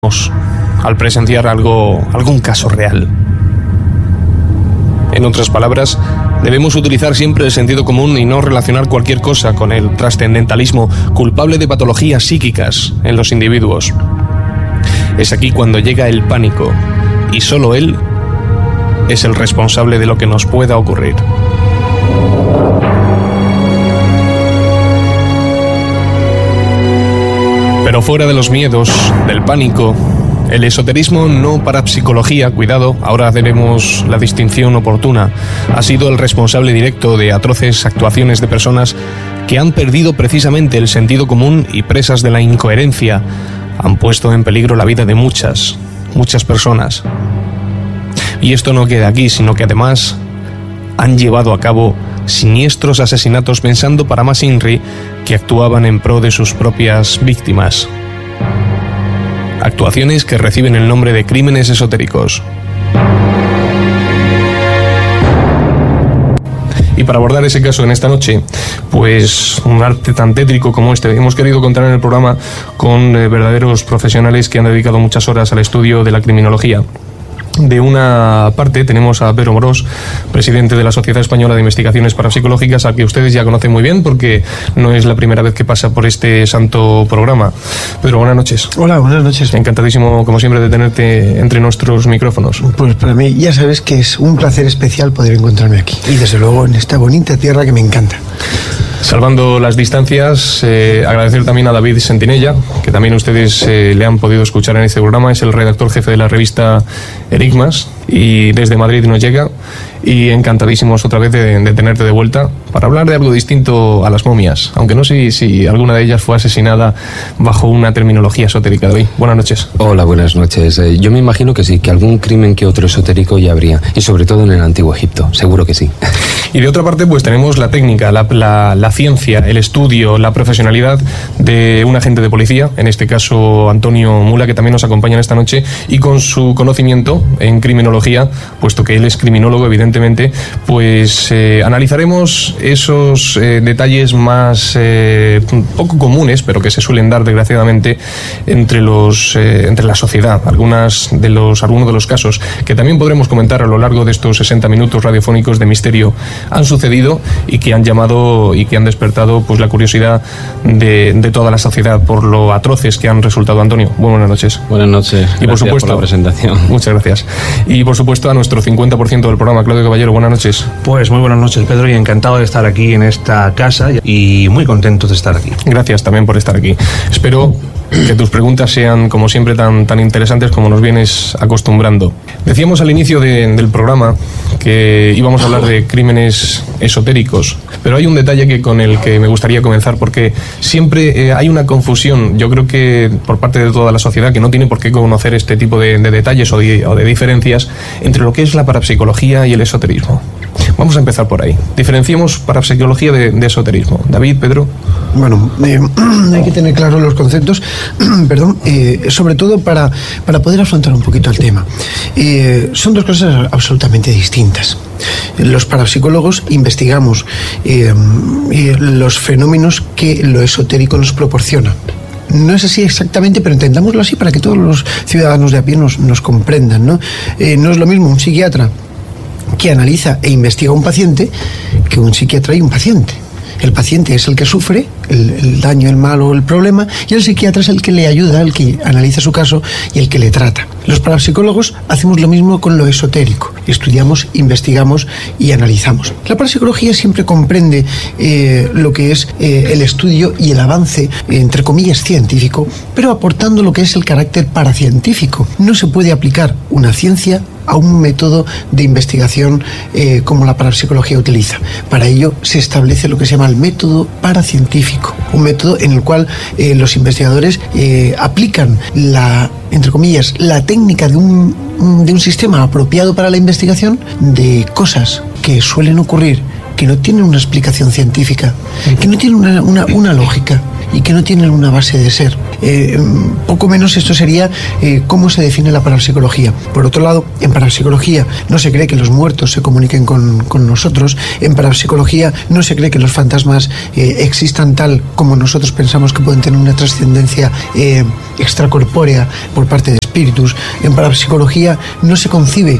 al presenciar algún caso real. En otras palabras, debemos utilizar siempre el sentido común y no relacionar cualquier cosa con el trascendentalismo culpable de patologías psíquicas en los individuos. Es aquí cuando llega el pánico, y solo él es el responsable de lo que nos pueda ocurrir. Pero fuera de los miedos, del pánico, el esoterismo, no parapsicología, cuidado, ahora veremos la distinción oportuna, ha sido el responsable directo de atroces actuaciones de personas que han perdido precisamente el sentido común y, presas de la incoherencia, han puesto en peligro la vida de muchas personas. Y esto no queda aquí, sino que además han llevado a cabo siniestros asesinatos pensando para más INRI que actuaban en pro de sus propias víctimas. Actuaciones que reciben el nombre de crímenes esotéricos. Y para abordar ese caso en esta noche, pues un arte tan tétrico como este, hemos querido contar en el programa con verdaderos profesionales que han dedicado muchas horas al estudio de la criminología. De una parte tenemos a Pedro Morós, presidente de la Sociedad Española de Investigaciones Parapsicológicas, a que ustedes ya conocen muy bien porque no es la primera vez que pasa por este santo programa. Pedro, buenas noches. Hola, buenas noches. Encantadísimo, como siempre, de tenerte entre nuestros micrófonos. Pues para mí ya sabes que es un placer especial poder encontrarme aquí. Y desde luego en esta bonita tierra que me encanta. Salvando las distancias, agradecer también a David Sentinella, que también ustedes le han podido escuchar en este programa. Es el redactor jefe de la revista Enigmas y desde Madrid nos llega. Y encantadísimos otra vez de tenerte de vuelta para hablar de algo distinto a las momias, aunque no sé si alguna de ellas fue asesinada bajo una terminología esotérica. David, buenas noches. Hola, buenas noches. Yo me imagino que sí, que algún crimen que otro esotérico ya habría, y sobre todo en el Antiguo Egipto, seguro que sí. Y de otra parte, pues tenemos la técnica, la ciencia, el estudio, la profesionalidad de un agente de policía, en este caso Antonio Mula, que también nos acompaña esta noche, y con su conocimiento en criminología, puesto que él es criminólogo, evidentemente, pues analizaremos esos detalles más poco comunes, pero que se suelen dar desgraciadamente entre la sociedad. Algunos de los casos que también podremos comentar a lo largo de estos 60 minutos radiofónicos de misterio han sucedido y que han llamado y que han despertado pues la curiosidad de toda la sociedad por lo atroces que han resultado. Antonio, buenas noches. Buenas noches. Y por supuesto, por la presentación. Muchas gracias. Y por supuesto a nuestro 50% del programa, Claudio Caballero, buenas noches. Pues muy buenas noches, Pedro, y encantado de estar aquí en esta casa y muy contento de estar aquí. Gracias también por estar aquí. Espero que tus preguntas sean, como siempre, tan interesantes como nos vienes acostumbrando. Decíamos al inicio del programa que íbamos a hablar de crímenes esotéricos, pero hay un detalle con el que me gustaría comenzar, porque siempre hay una confusión, yo creo que por parte de toda la sociedad, que no tiene por qué conocer este tipo de detalles o de diferencias entre lo que es la parapsicología y el esoterismo. Vamos a empezar por ahí. Diferenciemos parapsicología de esoterismo. David, Pedro. Bueno, hay que tener claros los conceptos, sobre todo para poder afrontar un poquito el tema. Son dos cosas absolutamente distintas. Los parapsicólogos investigamos los fenómenos que lo esotérico nos proporciona. No es así exactamente, pero entendámoslo así para que todos los ciudadanos de a pie nos comprendan, ¿no? No es lo mismo un psiquiatra que analiza e investiga a un paciente que un psiquiatra y un paciente. El paciente es el que sufre el daño, el mal o el problema, y el psiquiatra es el que le ayuda, el que analiza su caso y el que le trata. Los parapsicólogos hacemos lo mismo con lo esotérico. Estudiamos, investigamos y analizamos. La parapsicología siempre comprende lo que es el estudio y el avance, entre comillas, científico, pero aportando lo que es el carácter paracientífico. No se puede aplicar una ciencia a un método de investigación como la parapsicología utiliza. Para ello se establece lo que se llama el método paracientífico, un método en el cual los investigadores aplican entre comillas, la técnica de un sistema apropiado para la investigación de cosas que suelen ocurrir, que no tienen una explicación científica, que no tienen una lógica y que no tienen una base de ser. Poco menos esto sería cómo se define la parapsicología. Por otro lado, en parapsicología no se cree que los muertos se comuniquen con nosotros. En parapsicología no se cree que los fantasmas existan tal como nosotros pensamos que pueden tener una trascendencia extracorpórea por parte de espíritus. En parapsicología no se concibe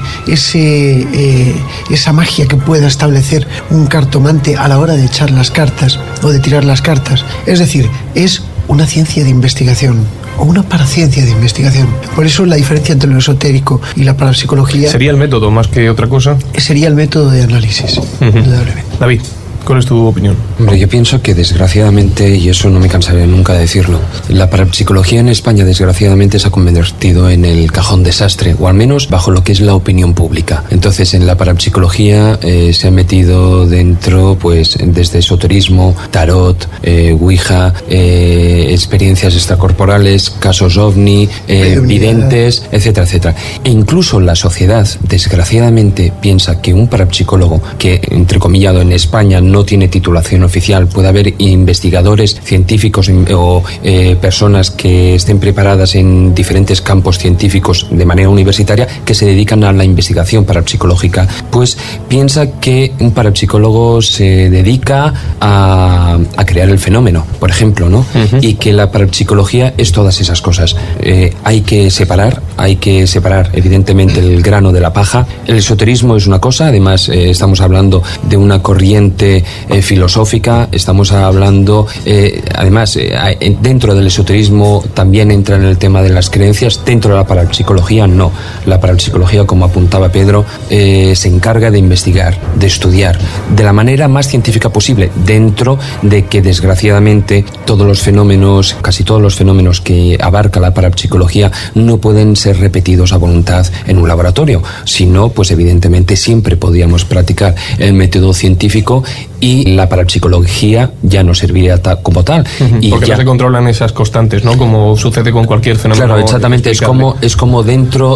esa magia que pueda establecer un cartomante a la hora de echar las cartas o de tirar las cartas. Es decir, es una ciencia de investigación o una paraciencia de investigación. Por eso la diferencia entre lo esotérico y la parapsicología... ¿Sería el método más que otra cosa? Sería el método de análisis, indudablemente. David, ¿cuál es tu opinión? Hombre, yo pienso que desgraciadamente, y eso no me cansaré nunca de decirlo, la parapsicología en España desgraciadamente se ha convertido en el cajón desastre, o al menos bajo lo que es la opinión pública. Entonces en la parapsicología se ha metido dentro, pues, desde esoterismo, tarot, ouija, experiencias extracorporales, casos ovni, videntes, etcétera, etcétera. E incluso la sociedad desgraciadamente piensa que un parapsicólogo que, entrecomillado, en España no tiene titulación oficial, puede haber investigadores científicos o personas que estén preparadas en diferentes campos científicos de manera universitaria que se dedican a la investigación parapsicológica, pues piensa que un parapsicólogo se dedica a crear el fenómeno, por ejemplo, ¿no? Y que la parapsicología es todas esas cosas. Hay que separar evidentemente el grano de la paja. El esoterismo es una cosa, además estamos hablando de una corriente filosófica, estamos hablando además dentro del esoterismo también entra en el tema de las creencias, dentro de la parapsicología no. La parapsicología, como apuntaba Pedro, se encarga de investigar, de estudiar de la manera más científica posible, dentro de que desgraciadamente casi todos los fenómenos que abarca la parapsicología no pueden ser repetidos a voluntad en un laboratorio, sino pues evidentemente siempre podríamos practicar el método científico y la parapsicología ya no serviría como tal. Porque no se controlan esas constantes, ¿no? Como sucede con cualquier fenómeno. Claro, exactamente. Es como dentro,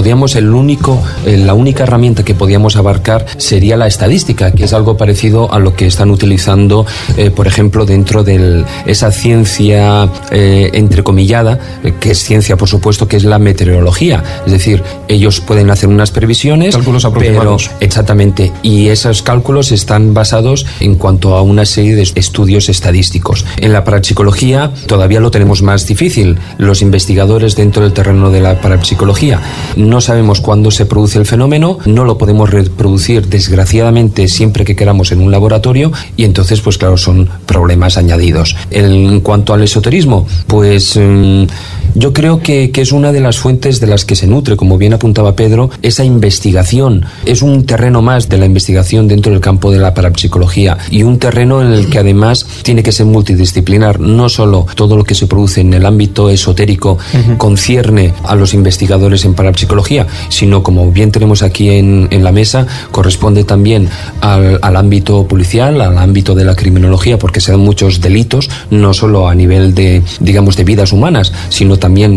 la única herramienta que podíamos abarcar sería la estadística, que es algo parecido a lo que están utilizando, por ejemplo, dentro de esa ciencia entrecomillada, que es ciencia, por supuesto, que es la meteorología. Es decir, ellos pueden hacer unas previsiones, cálculos aproximados. Exactamente, y esos cálculos están basados en cuanto a una serie de estudios estadísticos. En la parapsicología todavía lo tenemos más difícil. Los investigadores dentro del terreno de la parapsicología no sabemos cuándo se produce el fenómeno, no lo podemos reproducir desgraciadamente siempre que queramos en un laboratorio, y entonces pues claro, son problemas añadidos. En cuanto al esoterismo, pues yo creo que es una de las fuentes de las que se nutre, como bien apuntaba Pedro, esa investigación. Es un terreno más de la investigación dentro del campo de la parapsicología, y un terreno en el que además tiene que ser multidisciplinar. No solo todo lo que se produce en el ámbito esotérico concierne a los investigadores en parapsicología, sino, como bien tenemos aquí en la mesa, corresponde también al ámbito policial, al ámbito de la criminología, porque se dan muchos delitos, no solo a nivel de vidas humanas, sino también,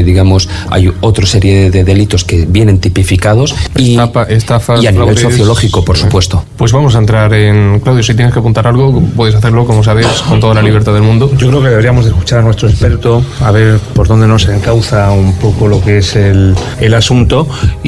hay otra serie de delitos que vienen tipificados estafas, y a nivel fraudes, sociológico, por supuesto. Pues vamos a entrar en... Claudio, si tienes que apuntar algo, puedes hacerlo, como sabes, con toda la libertad del mundo. Yo creo que deberíamos de escuchar a nuestro experto, a ver por dónde nos encauza un poco lo que es el asunto,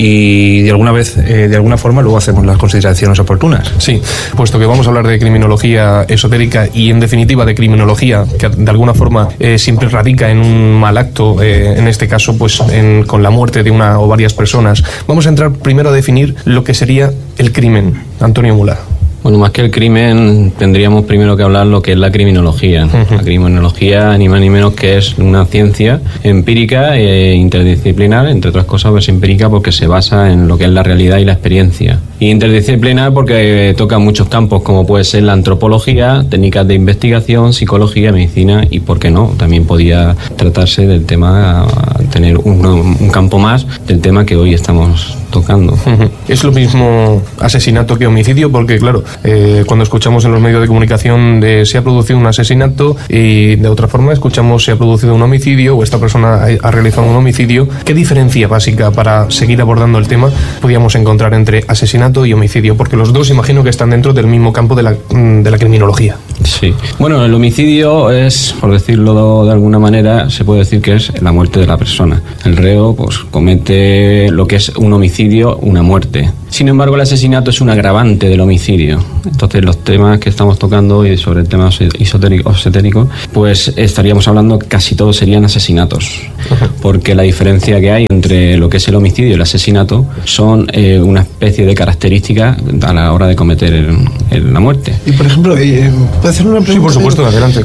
y de alguna forma luego hacemos las consideraciones oportunas. Sí, puesto que vamos a hablar de criminología esotérica y, en definitiva, de criminología que de alguna forma siempre radica en un mal acto, en este caso pues con la muerte de una o varias personas. Vamos a entrar primero a definir lo que sería el crimen. Antonio Mula. Bueno, más que el crimen, tendríamos primero que hablar lo que es la criminología. La criminología, ni más ni menos que es una ciencia empírica e interdisciplinar, entre otras cosas, pues empírica porque se basa en lo que es la realidad y la experiencia. Y interdisciplinar porque toca muchos campos, como puede ser la antropología, técnicas de investigación, psicología, medicina, y, ¿por qué no?, también podía tratarse del tema, tener un campo más del tema que hoy estamos tocando. ¿Es lo mismo asesinato que homicidio? Porque, claro, cuando escuchamos en los medios de comunicación se ha producido un asesinato, y de otra forma escuchamos se ha producido un homicidio, o esta persona ha realizado un homicidio. ¿Qué diferencia básica, para seguir abordando el tema, podíamos encontrar entre asesinato y homicidio? Porque los dos imagino que están dentro del mismo campo de la criminología. Sí. Bueno, el homicidio es, por decirlo de alguna manera, se puede decir que es la muerte de la persona. El reo pues comete lo que es un homicidio, una muerte. Sin embargo, el asesinato es un agravante del homicidio. Entonces, los temas que estamos tocando hoy sobre el tema esotérico, pues estaríamos hablando que casi todos serían asesinatos. Porque la diferencia que hay entre lo que es el homicidio y el asesinato son una especie de características a la hora de cometer la muerte. Y, por ejemplo, ¿puedo hacer una pregunta? Sí, por supuesto, adelante.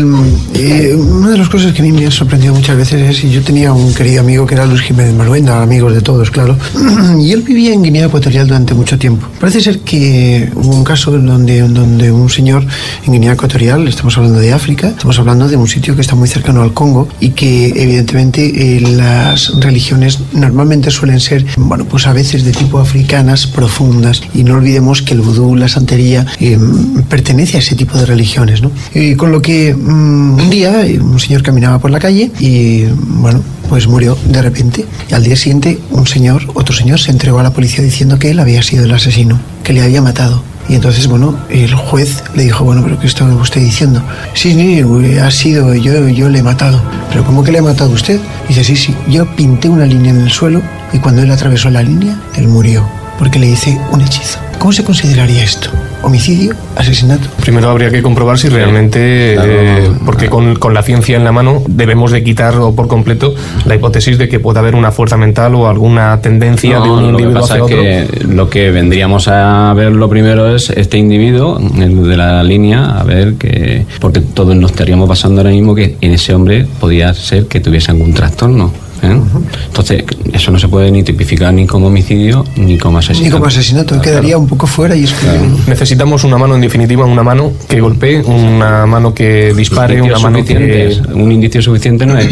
Una de las cosas que a mí me ha sorprendido muchas veces es, y yo tenía un querido amigo que era Luis Jiménez Maruenda, amigos de todos, claro, y él vivía en Guinea Ecuatorial durante mucho tiempo. Parece ser que hubo un caso donde un señor en Guinea Ecuatorial, estamos hablando de África, estamos hablando de un sitio que está muy cercano al Congo y que evidentemente las religiones normalmente suelen ser, bueno, pues a veces de tipo africanas, profundas, y no olvidemos que el vudú, la santería, pertenece a ese tipo de religiones, ¿no? Con lo que un día un señor caminaba por la calle y, bueno, pues murió de repente. Y al día siguiente otro señor se entregó a la policía diciendo que él había sido el asesino, que le había matado. Y entonces, bueno, el juez le dijo, bueno, ¿pero qué está usted diciendo? Sí, ha sido, yo le he matado. ¿Pero cómo que le ha matado usted? Dice, sí, yo pinté una línea en el suelo y cuando él atravesó la línea, él murió, porque le hice un hechizo. ¿Cómo se consideraría esto? ¿Homicidio? ¿Asesinato? Primero habría que comprobar si realmente, porque con la ciencia en la mano debemos de quitar por completo la hipótesis de que pueda haber una fuerza mental o alguna tendencia de un individuo hacia otro. Lo que vendríamos a ver lo primero es este individuo, el de la línea, a ver que, porque todos nos estaríamos basando ahora mismo que en ese hombre podía ser que tuviese algún trastorno. Entonces, eso no se puede ni tipificar ni como homicidio ni como asesinato. Ni como asesinato, quedaría un poco fuera y es que... Necesitamos una mano, en definitiva, una mano que golpee, una mano que dispare, una mano que... Un indicio suficiente no es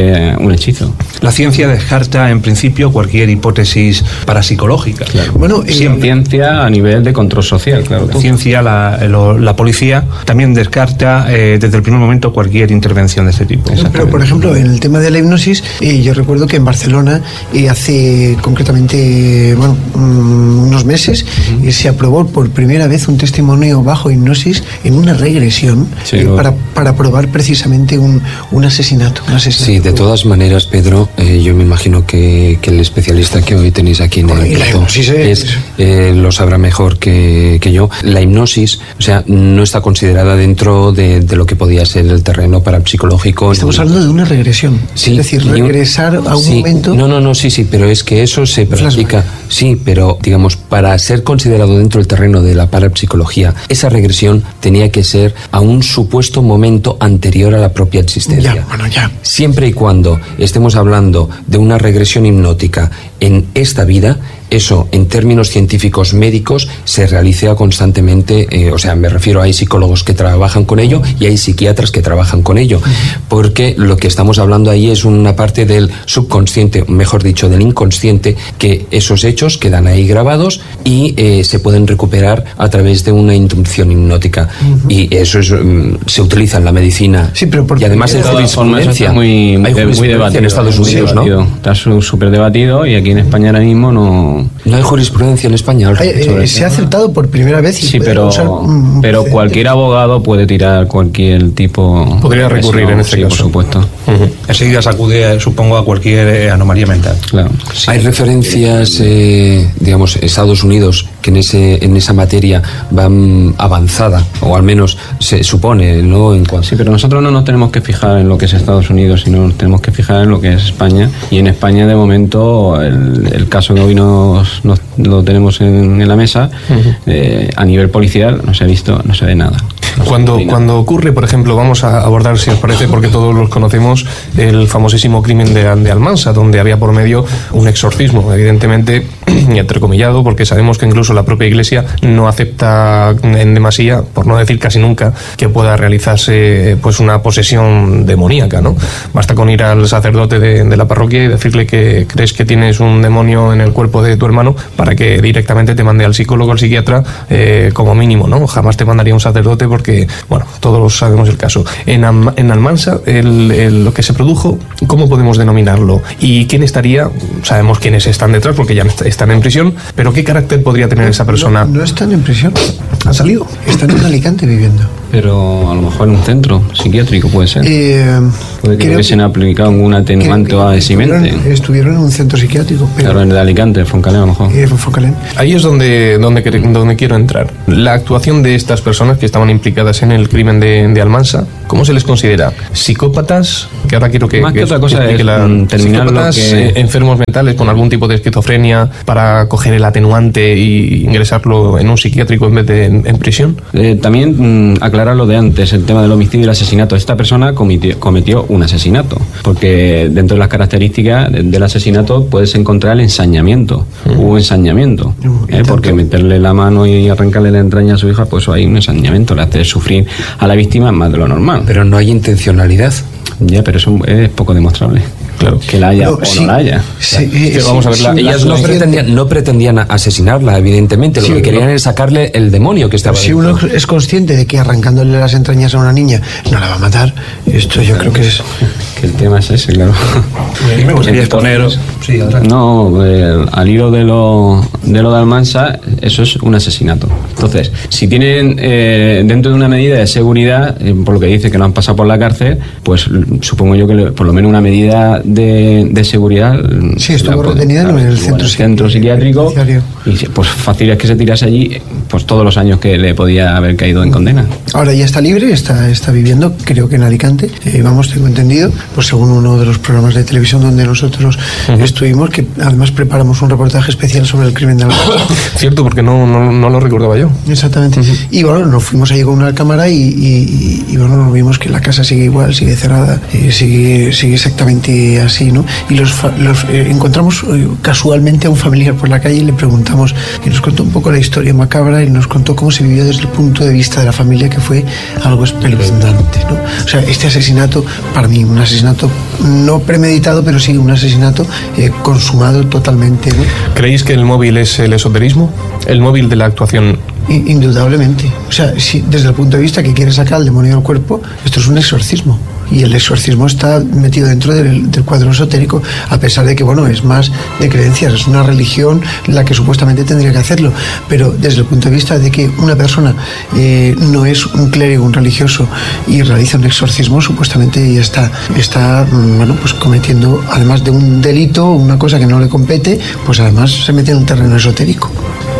un hechizo. La ciencia descarta, en principio, cualquier hipótesis parapsicológica. Claro. Bueno, ciencia a nivel de control social, claro. La ciencia, la policía, también descarta desde el primer momento cualquier intervención de este tipo. Pero, por ejemplo, en el tema de la hipnosis, yo recuerdo que en Barcelona hace concretamente unos meses se aprobó por primera vez un testimonio bajo hipnosis en una regresión para probar precisamente un asesinato. Sí, de todas maneras, Pedro, yo me imagino que el especialista que hoy tenéis aquí en el plato lo sabrá mejor que yo. La hipnosis, o sea, no está considerada dentro de lo que podía ser el terreno parapsicológico. Estamos hablando de una regresión, sí, es decir, regresar a un momento... No, sí, pero es que eso se practica, sí, pero digamos, para ser considerado dentro del terreno de la parapsicología, esa regresión tenía que ser a un supuesto momento anterior a la propia existencia. Ya. Siempre y cuando estemos hablando de una regresión hipnótica en esta vida, eso en términos científicos médicos se realiza constantemente, o sea, me refiero a hay psicólogos que trabajan con ello y hay psiquiatras que trabajan con ello, porque lo que estamos hablando ahí es una parte del subconsciente, mejor dicho, del inconsciente, que esos hechos quedan ahí grabados y se pueden recuperar a través de una inducción hipnótica. Y eso se utiliza en la medicina. Sí, pero y además en jurisprudencia. Muy debatido en Estados Unidos, ¿no? Está súper debatido y aquí en España ahora mismo no hay jurisprudencia en España. Se ha aceptado por primera vez. Sí, pero cualquier abogado puede tirar cualquier tipo... Podría recurrir en este caso. Por supuesto. Enseguida se acude, supongo, a cualquier anomalía mental. Claro. Sí. Hay referencias, digamos, Estados Unidos, que en esa materia van avanzada, o al menos se supone, ¿no? Sí, pero nosotros no nos tenemos que fijar en lo que es Estados Unidos, sino nos tenemos que fijar en lo que es España. Y en España, de momento, el caso que hoy lo tenemos en la mesa, a nivel policial no se ha visto, no se ve nada. Cuando ocurre, por ejemplo, vamos a abordar, si os parece, porque todos los conocemos, el famosísimo crimen de Almansa, donde había por medio un exorcismo, evidentemente entrecomillado, porque sabemos que incluso la propia Iglesia no acepta en demasía, por no decir casi nunca, que pueda realizarse pues una posesión demoníaca, ¿no? Basta con ir al sacerdote de la parroquia y decirle que crees que tienes un demonio en el cuerpo de tu hermano para que directamente te mande al psicólogo, al psiquiatra, como mínimo, ¿no? Jamás te mandaría un sacerdote porque, bueno, todos sabemos el caso. En Almansa, lo que se produjo, ¿cómo podemos denominarlo? ¿Y quién estaría? Sabemos quiénes están detrás porque ya están en prisión, pero ¿qué carácter podría tener esa persona? No están en prisión, han salido, están en Alicante viviendo. Pero a lo mejor en un centro psiquiátrico puede ser. Puede que hubiesen aplicado un atenuante o eximente. Estuvieron en un centro psiquiátrico. Claro, en el de Alicante, Foncalén a lo mejor. Foncalén. Ahí es donde quiero entrar. La actuación de estas personas que estaban implicadas en el crimen de Almansa, ¿cómo se les considera? ¿Psicópatas? Que ahora quiero que... Más que otra cosa es terminar ¿psicópatas, enfermos mentales con algún tipo de esquizofrenia para coger el atenuante y ingresarlo en un psiquiátrico en vez de en prisión? También aclarar lo de antes, el tema del homicidio y el asesinato. Esta persona cometió un asesinato, porque dentro de las características del asesinato puedes encontrar el ensañamiento. Hubo ensañamiento, porque meterle la mano y arrancarle la entraña a su hija, pues hay un ensañamiento, le hace sufrir a la víctima más de lo normal. Pero no hay intencionalidad. Ya, pero eso es poco demostrable. Claro. Que la haya o no la haya. Vamos a ver, ellas no pretendían asesinarla, evidentemente. Lo que querían es sacarle el demonio que estaba dentro. Si uno es consciente de que arrancándole las entrañas a una niña no la va a matar, esto yo creo que es... Que el tema es ese, claro. Me gustaría exponer... No, al hilo de lo de Almansa, eso es un asesinato. Entonces, si tienen dentro de una medida de seguridad, por lo que dice que no han pasado por la cárcel, pues supongo yo que por lo menos una medida de seguridad. Sí, estuvo retenida en el centro psiquiátrico, y pues fácil es que se tirase allí pues todos los años que le podía haber caído en condena. Ahora ya está libre, está viviendo, creo que en Alicante, tengo entendido, pues según uno de los programas de televisión donde nosotros estuvimos, que además preparamos un reportaje especial sobre el crimen de Almansa. Cierto, porque no lo recordaba yo. Exactamente. Y bueno, nos fuimos allí con una cámara y bueno, nos vimos que la casa sigue igual, sigue cerrada, sigue exactamente así, ¿no? Y encontramos casualmente a un familiar por la calle y le preguntamos, y nos contó un poco la historia macabra y nos contó cómo se vivió desde el punto de vista de la familia, que fue algo espeluznante, ¿no? O sea, este asesinato, para mí, un asesinato no premeditado, pero sí un asesinato consumado totalmente, ¿no? ¿Creéis que el móvil es el esoterismo? ¿El móvil de la actuación? Indudablemente. O sea, si desde el punto de vista que quiere sacar al demonio del cuerpo, esto es un exorcismo. Y el exorcismo está metido dentro del cuadro esotérico, a pesar de que, bueno, es más de creencias, es una religión la que supuestamente tendría que hacerlo. Pero desde el punto de vista de que una persona no es un clérigo, un religioso, y realiza un exorcismo, supuestamente ya está bueno, pues cometiendo, además de un delito, una cosa que no le compete, pues además se mete en un terreno esotérico.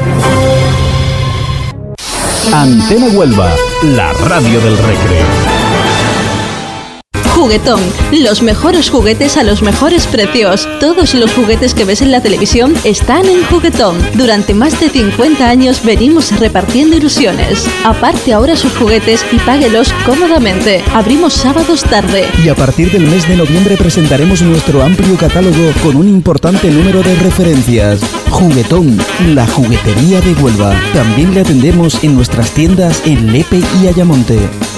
Antena Huelva, la radio del recreo. Juguetón, los mejores juguetes a los mejores precios. Todos los juguetes que ves en la televisión están en Juguetón. Durante más de 50 años venimos repartiendo ilusiones. Aparte ahora sus juguetes y páguelos cómodamente. Abrimos sábados tarde. Y a partir del mes de noviembre presentaremos nuestro amplio catálogo con un importante número de referencias. Juguetón, la juguetería de Huelva. También le atendemos en nuestras tiendas en Lepe y Ayamonte.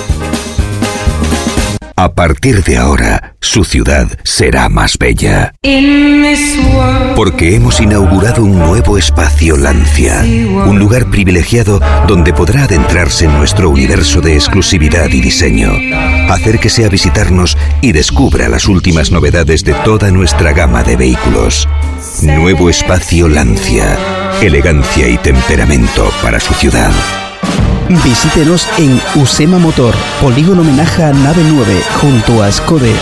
A partir de ahora, su ciudad será más bella. Porque hemos inaugurado un nuevo espacio Lancia, un lugar privilegiado donde podrá adentrarse en nuestro universo de exclusividad y diseño. Acérquese a visitarnos y descubra las últimas novedades de toda nuestra gama de vehículos. Nuevo espacio Lancia, elegancia y temperamento para su ciudad. Visítenos en Usema Motor, Polígono Menaja Nave 9, junto a Skode.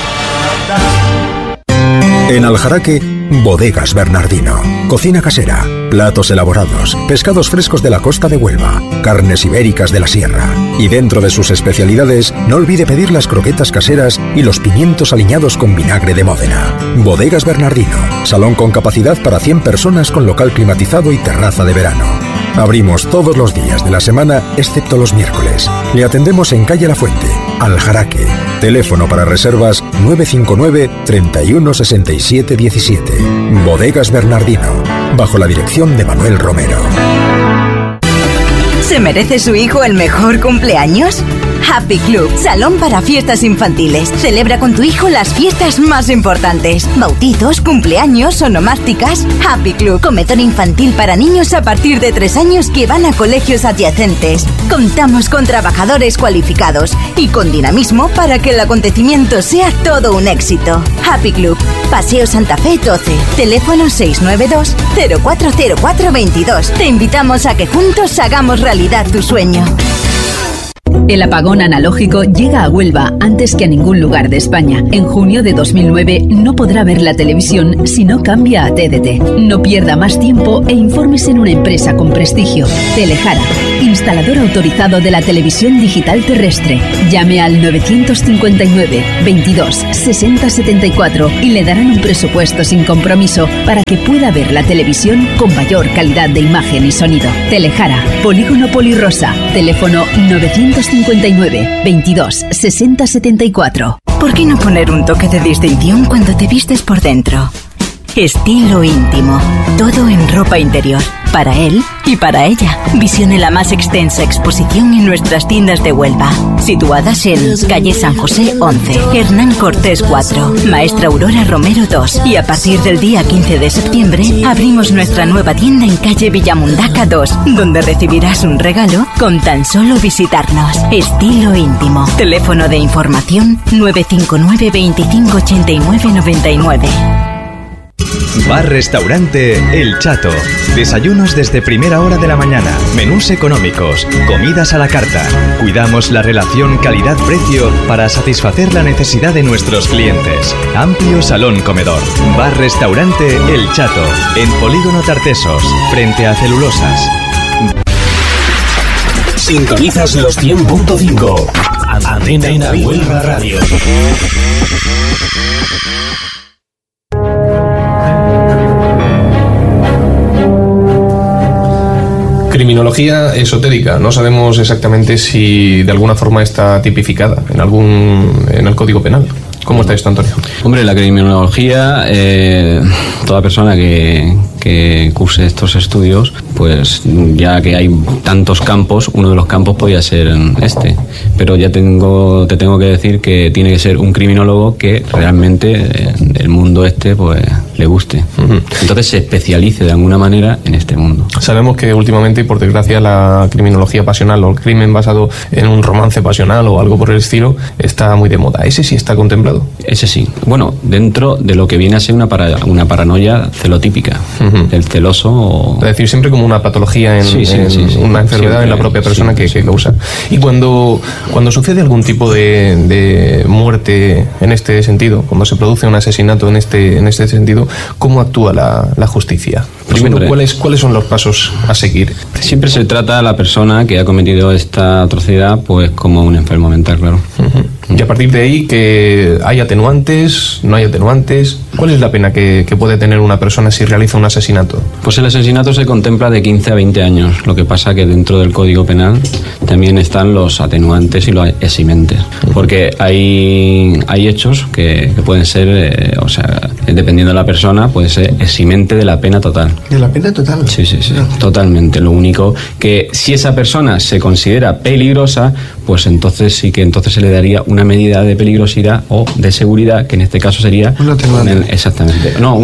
En Aljaraque, Bodegas Bernardino. Cocina casera, platos elaborados, pescados frescos de la costa de Huelva, carnes ibéricas de la sierra. Y dentro de sus especialidades, no olvide pedir las croquetas caseras y los pimientos aliñados con vinagre de Módena. Bodegas Bernardino, salón con capacidad para 100 personas con local climatizado y terraza de verano. Abrimos todos los días de la semana, excepto los miércoles. Le atendemos en calle La Fuente, Aljaraque. Teléfono para reservas 959 31 67 17. Bodegas Bernardino, bajo la dirección de Manuel Romero. ¿Se merece su hijo el mejor cumpleaños? Happy Club, salón para fiestas infantiles. Celebra con tu hijo las fiestas más importantes. Bautizos, cumpleaños, onomásticas. Happy Club, comedor infantil para niños a partir de 3 años que van a colegios adyacentes. Contamos con trabajadores cualificados y con dinamismo para que el acontecimiento sea todo un éxito. Happy Club, Paseo Santa Fe 12, teléfono 692 040422. Te invitamos a que juntos hagamos realidad tu sueño. El apagón analógico llega a Huelva antes que a ningún lugar de España. En junio de 2009 no podrá ver la televisión si no cambia a TDT. No pierda más tiempo e infórmese en una empresa con prestigio. Telejara, instalador autorizado de la televisión digital terrestre. Llame al 959 22 60 74 y le darán un presupuesto sin compromiso para que pueda ver la televisión con mayor calidad de imagen y sonido. Telejara, Polígono Polirosa, teléfono 959 22 60 74. ¿Por qué no poner un toque de distinción cuando te vistes por dentro? Estilo íntimo, todo en ropa interior, para él y para ella. Visione la más extensa exposición en nuestras tiendas de Huelva, situadas en calle San José 11, Hernán Cortés 4, Maestra Aurora Romero 2, y a partir del día 15 de septiembre abrimos nuestra nueva tienda en calle Villamundaca 2, donde recibirás un regalo con tan solo visitarnos. Estilo íntimo, teléfono de información 959 25 89 99. Bar-restaurante El Chato. Desayunos desde primera hora de la mañana. Menús económicos. Comidas a la carta. Cuidamos la relación calidad-precio para satisfacer la necesidad de nuestros clientes. Amplio salón comedor. Bar-restaurante El Chato. En Polígono Tartesos, frente a Celulosas. Sintonizas los 100.5. Antena Huelva Radio. Criminología esotérica. No sabemos exactamente si de alguna forma está tipificada en el Código Penal. ¿Cómo está esto, Antonio? Hombre, la criminología, toda persona que curse estos estudios, pues ya que hay tantos campos, uno de los campos podría ser este. Pero ya te tengo que decir que tiene que ser un criminólogo que realmente el mundo pues le guste. Uh-huh. Entonces se especialice de alguna manera en este mundo. Sabemos que últimamente, por desgracia, la criminología pasional o el crimen basado en un romance pasional o algo por el estilo está muy de moda. ¿Ese sí está contemplado? Ese sí. Bueno, dentro de lo que viene a ser una paranoia celotípica. Uh-huh. El celoso o... Es decir, siempre como una patología una enfermedad siempre, en la propia persona que causa. Y cuando sucede algún tipo de muerte en este sentido, cuando se produce un asesinato en este sentido, ¿cómo actúa la justicia? Primero, ¿cuáles son los pasos a seguir? Siempre se trata a la persona que ha cometido esta atrocidad pues como un enfermo mental, claro. Uh-huh. Y a partir de ahí, que hay atenuantes, no hay atenuantes. ¿Cuál es la pena que puede tener una persona si realiza un asesinato? Pues el asesinato se contempla de 15 a 20 años. Lo que pasa que dentro del Código Penal también están los atenuantes y los eximentes. Porque hay hechos que pueden ser, dependiendo de la persona, puede ser eximente de la pena total. ¿De la pena total? Sí, totalmente. Lo único que si esa persona se considera peligrosa, pues entonces sí que se le daría una medida de peligrosidad o de seguridad, que en este caso sería exactamente. No,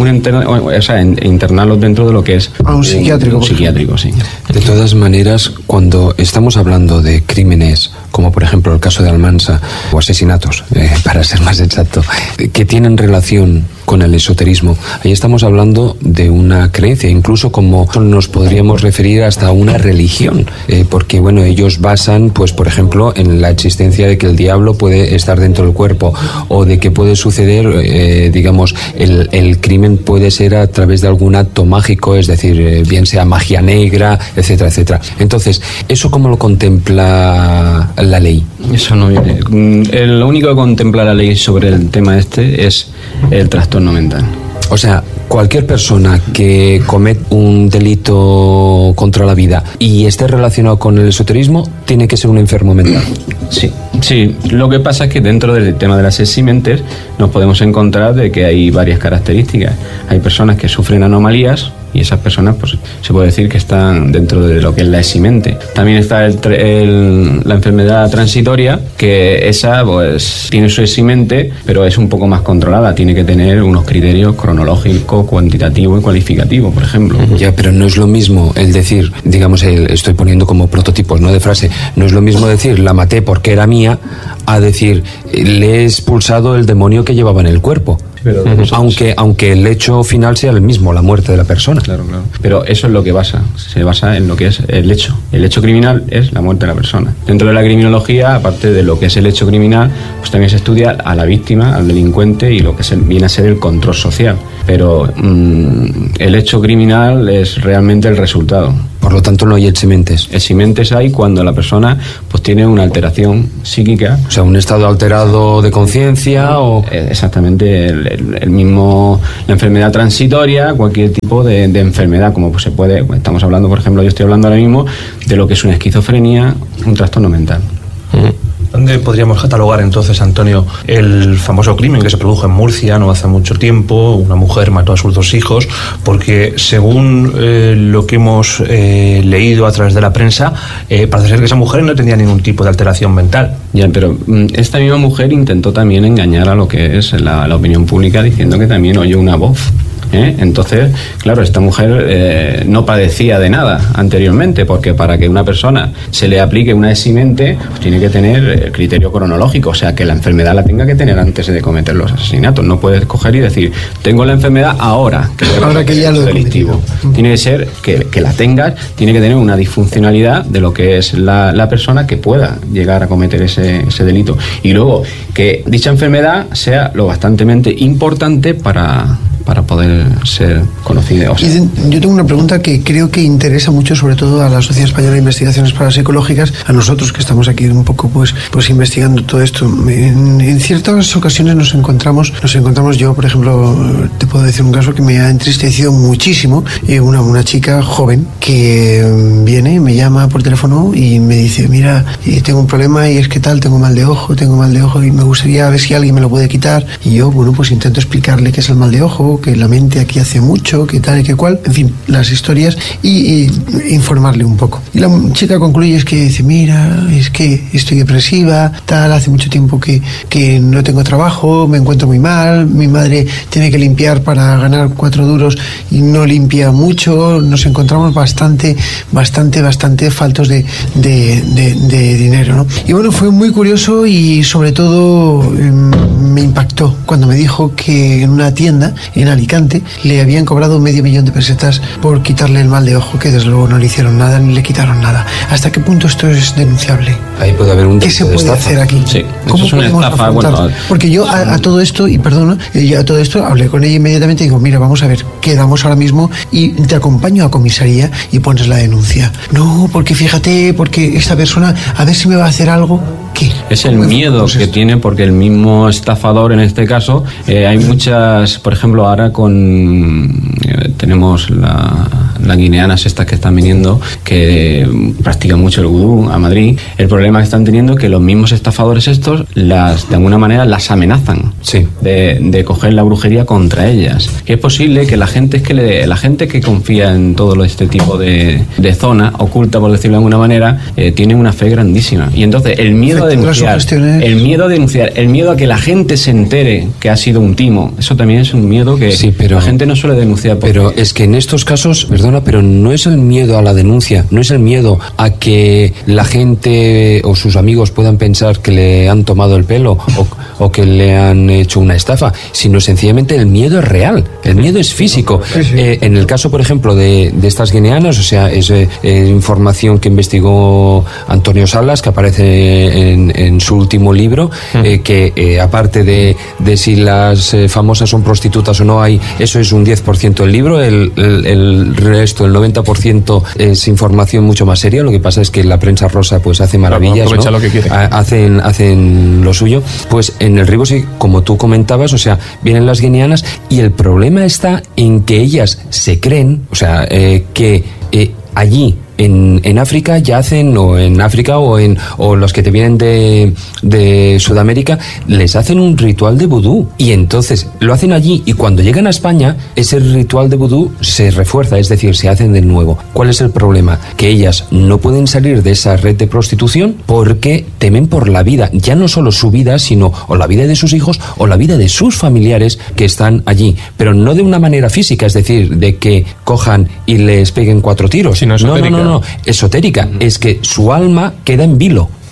internarlo dentro de lo que es un psiquiátrico. Un psiquiátrico, sí. De todas maneras, cuando estamos hablando de crímenes, como por ejemplo el caso de Almansa, o asesinatos, para ser más exacto, que tienen relación con el esoterismo, ahí estamos hablando de una creencia, incluso como nos podríamos referir hasta una religión, porque bueno, ellos basan, pues por ejemplo, en la existencia de que el diablo puede estar dentro del cuerpo, o de que puede suceder, digamos, el crimen puede ser a través de algún acto mágico, es decir, bien sea magia negra, etcétera, etcétera. Entonces, ¿eso cómo lo contempla la ley? Eso no viene. Lo único que contempla la ley sobre el tema es el trastorno mental. O sea, cualquier persona que comete un delito contra la vida y esté relacionado con el esoterismo tiene que ser un enfermo mental. Sí, lo que pasa es que dentro del tema de las eximentes nos podemos encontrar de que hay varias características. Hay personas que sufren anomalías y esas personas, pues se puede decir que están dentro de lo que es la eximente. También está la enfermedad transitoria, que esa pues tiene su eximente, pero es un poco más controlada, tiene que tener unos criterios cronológicos, cuantitativos y cualitativos, por ejemplo. Ya, pero no es lo mismo el decir, digamos, estoy poniendo como prototipos, ¿no?, de frase, no es lo mismo decir la maté porque era mía, a decir le he expulsado el demonio que llevaba en el cuerpo. Pero aunque el hecho final sea el mismo, la muerte de la persona. Claro. Pero eso es lo que se basa en lo que es el hecho. El hecho criminal es la muerte de la persona. Dentro de la criminología, aparte de lo que es el hecho criminal, pues también se estudia a la víctima, al delincuente y lo que viene a ser el control social. Pero el hecho criminal es realmente el resultado. Por lo tanto, no hay eximentes. Eximentes hay cuando la persona pues tiene una alteración psíquica. O sea, un estado alterado de conciencia o... Exactamente, el mismo, la enfermedad transitoria, cualquier tipo de enfermedad, como pues se puede... Estamos hablando, por ejemplo, yo estoy hablando ahora mismo de lo que es una esquizofrenia, un trastorno mental. ¿Dónde podríamos catalogar entonces, Antonio, el famoso crimen que se produjo en Murcia no hace mucho tiempo? Una mujer mató a sus 2 hijos porque, según lo que hemos leído a través de la prensa, parece ser que esa mujer no tenía ningún tipo de alteración mental. Ya, pero esta misma mujer intentó también engañar a lo que es la opinión pública diciendo que también oyó una voz. Entonces, claro, esta mujer no padecía de nada anteriormente, porque para que una persona se le aplique una eximente, pues tiene que tener el criterio cronológico, o sea, que la enfermedad la tenga que tener antes de cometer los asesinatos. No puedes coger y decir, tengo la enfermedad ahora que ya lo delictivo. Tiene que ser que la tengas, tiene que tener una disfuncionalidad de lo que es la persona que pueda llegar a cometer ese delito. Y luego, que dicha enfermedad sea lo bastantemente importante para poder ser conocida. O sea. Yo tengo una pregunta que creo que interesa mucho, sobre todo a la Sociedad Española de Investigaciones Parapsicológicas, a nosotros que estamos aquí un poco pues investigando todo esto. En ciertas ocasiones nos encontramos, yo por ejemplo, te puedo decir un caso que me ha entristecido muchísimo, una chica joven que viene, me llama por teléfono y me dice, mira, tengo un problema y es que tal, tengo mal de ojo y me gustaría ver si alguien me lo puede quitar. Y yo, bueno, pues intento explicarle qué es el mal de ojo, que la mente aquí hace mucho, que tal y que cual, en fin, las historias y informarle un poco. Y la chica concluye, es que dice, mira, es que estoy depresiva, tal, hace mucho tiempo que no tengo trabajo, me encuentro muy mal, mi madre tiene que limpiar para ganar 4 duros y no limpia mucho, nos encontramos bastante faltos de dinero, ¿no? Y bueno, fue muy curioso y sobre todo me impactó cuando me dijo que en una tienda en Alicante le habían cobrado $500,000 de pesetas por quitarle el mal de ojo, que desde luego no le hicieron nada ni le quitaron nada. ¿Hasta qué punto esto es denunciable? Ahí puede haber un ¿qué se puede hacer aquí? Sí, ¿Cómo es una estafa? Bueno, porque yo a todo esto, y perdona, yo a todo esto hablé con ella inmediatamente y digo, mira, vamos a ver, quedamos ahora mismo y te acompaño a comisaría y pones la denuncia. No, porque fíjate, porque esta persona, a ver si me va a hacer algo. ¿Qué? Es el miedo que tiene, porque el mismo estafador, en este caso, hay muchas, por ejemplo, ahora tenemos las guineanas estas que están viniendo, que practican mucho el vudú a Madrid. El problema que están teniendo es que los mismos estafadores estos, de alguna manera, las amenazan de coger la brujería contra ellas. Que es posible que la gente que confía en todo este tipo de zona oculta, por decirlo de alguna manera, tiene una fe grandísima. Y entonces el miedo a denunciar, el miedo a que la gente se entere que ha sido un timo, eso también es un miedo que la gente no suele denunciar. Pero es que en estos casos, perdona, pero no es el miedo a la denuncia, no es el miedo a que la gente o sus amigos puedan pensar que le han tomado el pelo o que le han hecho una estafa, sino sencillamente el miedo es real, el miedo es físico. En el caso, por ejemplo, de estas guineanas, o sea, es información que investigó Antonio Salas, que aparece en su último libro, que aparte de si las famosas son prostitutas o no, eso es un 10% del libro, el resto, el 90% es información mucho más seria. Lo que pasa es que la prensa rosa pues hace maravillas, ¿no? Lo que quiere. Hacen lo suyo. Pues en el Ribos, como tú comentabas, o sea, vienen las guineanas y el problema está en que ellas se creen, o sea, que allí en África yacen, o en África o los que te vienen de Sudamérica, les hacen un ritual de vudú, y entonces lo hacen allí, y cuando llegan a España ese ritual de vudú se refuerza, es decir, se hacen de nuevo. ¿Cuál es el problema? Que ellas no pueden salir de esa red de prostitución porque temen por la vida, ya no solo su vida, sino o la vida de sus hijos o la vida de sus familiares que están allí, pero no de una manera física, es decir, de que cojan y les peguen 4 tiros. Sino esotérica. No, esotérica, es que su alma queda en vilo.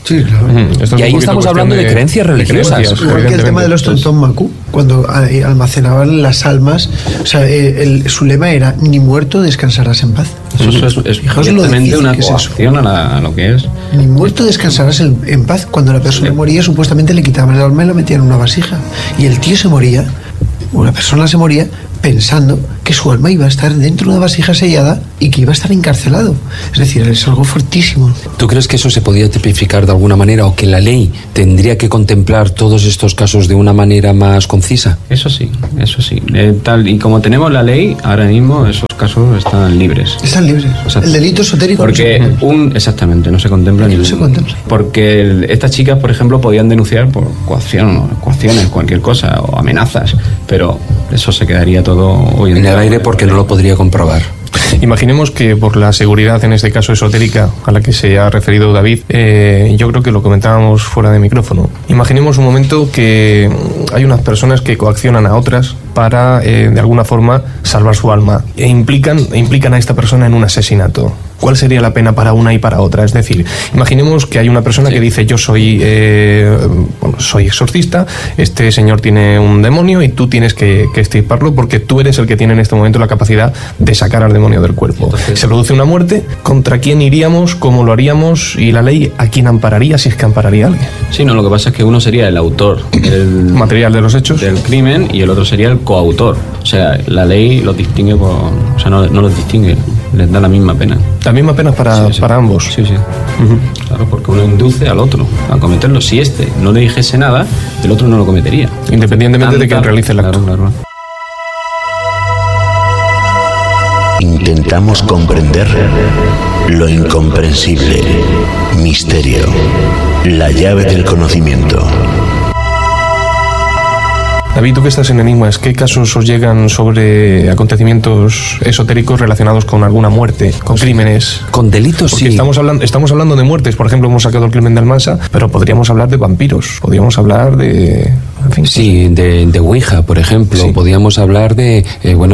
Sí, claro. Y ahí estamos hablando de creencias religiosas. Igual que el tema de los Tontón Macu, cuando almacenaban las almas, o sea, su lema era: ni muerto descansarás en paz. Eso es directamente una coacción a lo que es. Ni muerto descansarás en paz. Cuando la persona moría, supuestamente le quitaban el alma y la metían en una vasija. Y el tío se moría, una persona se moría pensando que su alma iba a estar dentro de una vasija sellada y que iba a estar encarcelado. Es decir, es algo fortísimo. ¿Tú crees que eso se podía tipificar de alguna manera, o que la ley tendría que contemplar todos estos casos de una manera más concisa? Eso sí. Tal y como tenemos la ley, ahora mismo esos casos están libres. Están libres. El delito esotérico porque exactamente, no se contempla ni se contempla. Porque estas chicas, por ejemplo, podían denunciar por coacciones, cualquier cosa, o amenazas, pero eso se quedaría todo hoy en el aire porque no lo podría comprobar. Imaginemos que por la seguridad, en este caso esotérica, a la que se ha referido David, yo creo que lo comentábamos fuera de micrófono. Imaginemos un momento que hay unas personas que coaccionan a otras para, de alguna forma, salvar su alma, e implican a esta persona en un asesinato. ¿Cuál sería la pena para una y para otra? Es decir, imaginemos que hay una persona que dice: yo soy exorcista, este señor tiene un demonio y tú tienes que extirparlo porque tú eres el que tiene en este momento la capacidad de sacar al demonio del cuerpo. Entonces, se produce una muerte. ¿Contra quién iríamos? ¿Cómo lo haríamos? ¿Y la ley a quién ampararía, si es que ampararía a alguien? Sí, no, lo que pasa es que uno sería el autor del material de los hechos del crimen y el otro sería el coautor. O sea, la ley los distingue no los distingue, les da la misma pena. La misma pena para ambos. Sí. Claro, porque uno induce al otro a cometerlo. Si este no le dijese nada, el otro no lo cometería. Independientemente de que realice el acto. Claro. Intentamos comprender lo incomprensible. Misterio. La llave del conocimiento. David, tú que estás en Enigmas, ¿qué casos os llegan sobre acontecimientos esotéricos relacionados con alguna muerte, con crímenes? Con delitos, porque sí. Estamos hablando de muertes, por ejemplo, hemos sacado el crimen de Almansa, pero podríamos hablar de vampiros, podríamos hablar de... En fin, sí, de Ouija, por ejemplo. Sí. Podríamos hablar de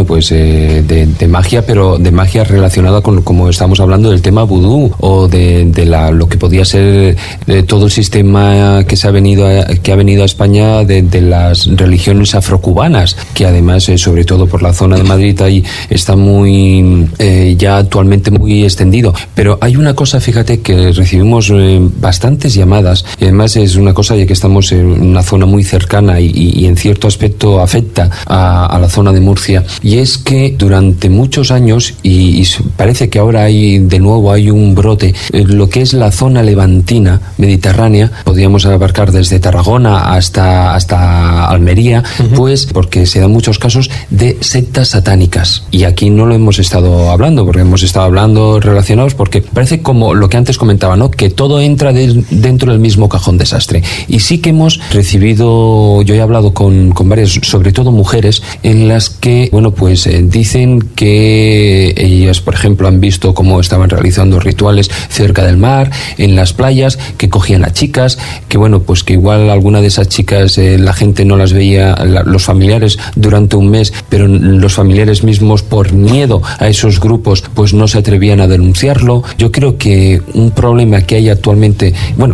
magia, pero de magia relacionada con, como estamos hablando, del tema vudú, o de lo que podía ser todo el sistema que ha venido a España de las religiones afrocubanas, que además, sobre todo por la zona de Madrid, ahí está muy ya actualmente muy extendido. Pero hay una cosa, fíjate, que recibimos bastantes llamadas, y además es una cosa ya que estamos en una zona muy cercana y en cierto aspecto afecta a la zona de Murcia, y es que durante muchos años, y parece que ahora hay un brote, lo que es la zona levantina mediterránea, podríamos abarcar desde Tarragona hasta Almería, pues porque se dan muchos casos de sectas satánicas, y aquí no lo hemos estado hablando, porque hemos estado hablando relacionados, porque parece como lo que antes comentaba, ¿no?, que todo entra dentro del mismo cajón desastre. Y sí que hemos recibido, yo he hablado con varias, sobre todo mujeres, en las que, dicen que ellas, por ejemplo, han visto cómo estaban realizando rituales cerca del mar, en las playas, que cogían a chicas, que que igual alguna de esas chicas la gente no las veía, los familiares, durante un mes, pero los familiares mismos, por miedo a esos grupos, pues no se atrevían a denunciarlo. Yo creo que un problema que hay actualmente,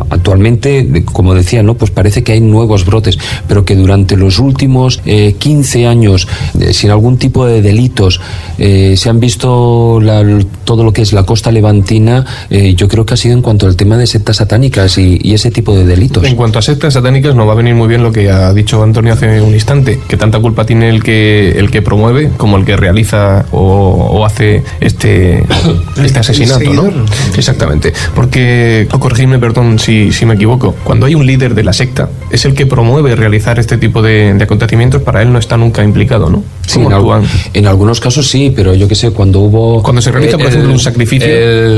como decía, ¿no?, pues parece que hay nuevos brotes, pero que durante los últimos 15 años, sin algún tipo de delitos, se han visto todo lo que es la costa levantina. Yo creo que ha sido en cuanto al tema de sectas satánicas y ese tipo de delitos. En cuanto a sectas satánicas, nos va a venir muy bien lo que ha dicho Antonio hace un instante, que tanta culpa tiene el que promueve como el que realiza o hace este asesinato, ¿no? Exactamente. Porque, corregidme, perdón si me equivoco, cuando hay un líder de la secta, es el que promueve realizar este tipo de acontecimientos, para él no está nunca implicado, ¿no? Sí, en algunos casos sí, pero yo qué sé, cuando se realiza, por ejemplo, un sacrificio,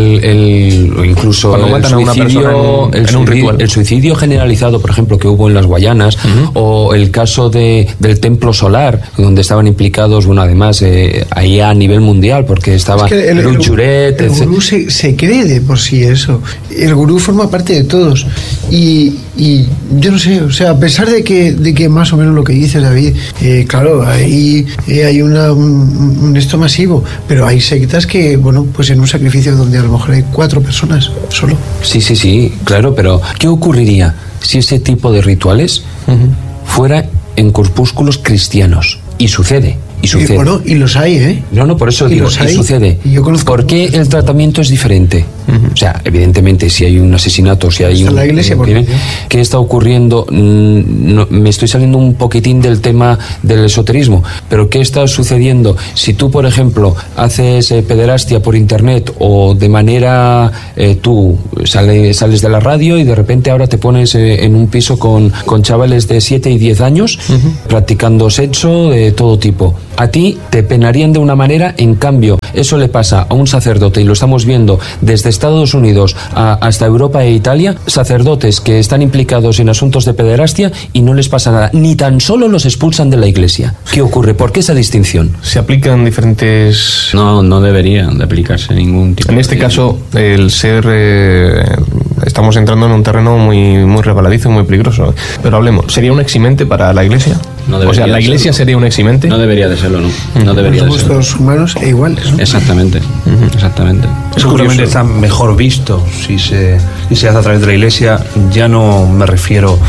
o incluso cuando matan a una persona en un ritual, el suicidio generalizado, por ejemplo, que hubo en las Guayanas, o el caso del templo solar, donde estaban implicados, además ahí a nivel mundial, porque estaba el gurú se cree de por sí eso. El gurú forma parte de todos, y yo no sé, o sea, a pesar de que más o menos lo que dice David, claro, ahí hay un esto masivo, pero hay sectas que, bueno, pues en un sacrificio donde a lo mejor hay 4 personas solo. Sí, claro, pero ¿qué ocurriría si ese tipo de rituales fuera en corpúsculos cristianos? Y sucede. Bueno, y los hay, ¿eh? No, por eso digo, y sucede. ¿Por qué el tratamiento es diferente? O sea, evidentemente, si hay un asesinato, si hay la iglesia, ¿qué está ocurriendo? Me estoy saliendo un poquitín del tema del esoterismo, pero ¿qué está sucediendo? Si tú, por ejemplo, haces pederastia por internet o de manera tú sales de la radio y de repente ahora te pones en un piso con chavales de 7 y 10 años practicando sexo de todo tipo. A ti te penarían de una manera, en cambio, eso le pasa a un sacerdote, y lo estamos viendo desde Estados Unidos hasta Europa e Italia, sacerdotes que están implicados en asuntos de pederastia y no les pasa nada, ni tan solo los expulsan de la iglesia. ¿Qué ocurre? ¿Por qué esa distinción? Se aplican diferentes... No deberían de aplicarse ningún tipo. En este caso, el ser... estamos entrando en un terreno muy, muy resbaladizo y muy peligroso. Pero hablemos, ¿sería un eximente para la iglesia? No debería. O sea, ¿la iglesia sería un eximente? No debería de serlo, no. No debería de serlo. Los humanos iguales, ¿no? Exactamente. Seguramente está mejor visto si se hace a través de la iglesia. Ya no me refiero